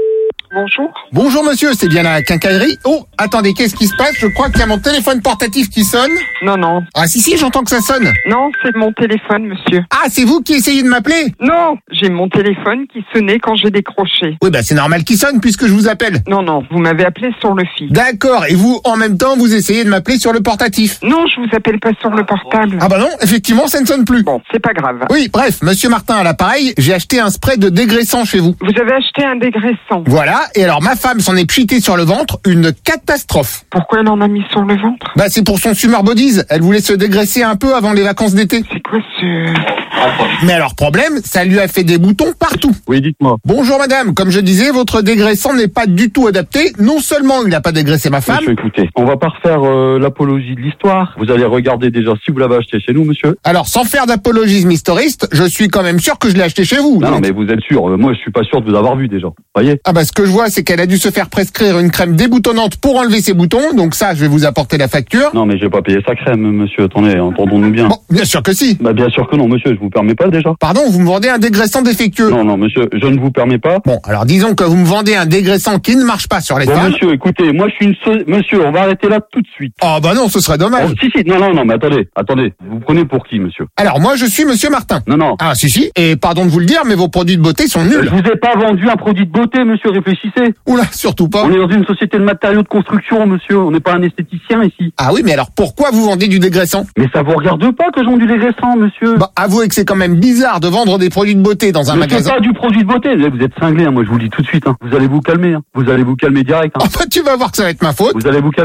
Bonjour. Bonjour monsieur, c'est bien la quincaillerie. Oh, attendez, qu'est-ce qui se passe? Je crois qu'il y a mon téléphone portatif qui sonne. Non, non. Ah si, si, j'entends que ça sonne. Non, c'est mon téléphone, monsieur. Ah, c'est vous qui essayez de m'appeler? Non, j'ai mon téléphone qui sonnait quand j'ai décroché. Oui, bah c'est normal qu'il sonne puisque je vous appelle. Non, non, vous m'avez appelé sur le fixe. D'accord, et vous, en même temps, vous essayez de m'appeler sur le portatif? Non, je vous appelle pas sur le portable. Ah bah non, effectivement, ça ne sonne plus. Bon, c'est pas grave. Oui, bref, monsieur Martin à l'appareil, j'ai acheté un spray de dégraissant chez vous. Vous avez acheté un dégraissant. Voilà, et alors ma femme s'en est pchitée sur le ventre, une catastrophe. Pourquoi elle en a mis sur le ventre? Bah c'est pour son Summer Bodies, elle voulait se dégraisser un peu avant les vacances d'été. C'est quoi ce... Mais alors problème, ça lui a fait des boutons partout. Oui, dites-moi. Bonjour madame, comme je disais, votre dégraissant n'est pas du tout adapté. Non seulement il n'a pas dégraissé ma femme... Monsieur, écoutez, on va pas refaire euh, l'apologie de l'histoire. Vous allez regarder déjà si vous l'avez acheté chez nous, monsieur. Alors sans faire d'apologisme historiste, je suis quand même sûr que je l'ai acheté chez vous. Non, non, mais vous êtes sûr. Euh, moi, je suis pas sûr de vous avoir vu déjà. Voyez. Ah bah ce que je vois, c'est qu'elle a dû se faire prescrire une crème déboutonnante pour enlever ses boutons. Donc ça, je vais vous apporter la facture. Non, mais je vais pas payer sa crème, monsieur. Attendez, entendons-nous bien. Bon, bien sûr que si. Bah bien sûr que non, monsieur. Je vous permets pas déjà. Pardon, vous me vendez un dégraissant défectueux. Non, non, monsieur, je ne vous permets pas. Bon, alors disons que vous me vendez un dégraissant qui ne marche pas sur les bon, femmes. Monsieur, écoutez, moi je suis une... So... Monsieur, on va arrêter là tout de suite. Oh bah non, ce serait dommage. Oh, si, si, non, non, non, mais attendez, attendez. Vous prenez pour qui, monsieur? Alors moi, je suis monsieur Martin. Non, non. Ah si, si. Et pardon de vous le dire, mais vos produits de beauté sont nuls. Je vous ai pas vendu un produit de beauté, monsieur, réfléchissez. Oula, surtout pas. On est dans une société de matériaux de construction, monsieur. On n'est pas un esthéticien ici. Ah oui, mais alors pourquoi vous vendez du dégraissant? Mais ça vous regarde pas que je vends du dégraissant, monsieur. Bah, avouez que c'est quand même bizarre de vendre des produits de beauté dans un mais magasin. C'est pas du produit de beauté. Vous êtes cinglé, hein. Moi je vous le dis tout de suite. Hein. Vous allez vous calmer. Hein. Vous allez vous calmer direct. Hein. Oh bah tu vas voir que ça va être ma faute. Vous allez vous calmer.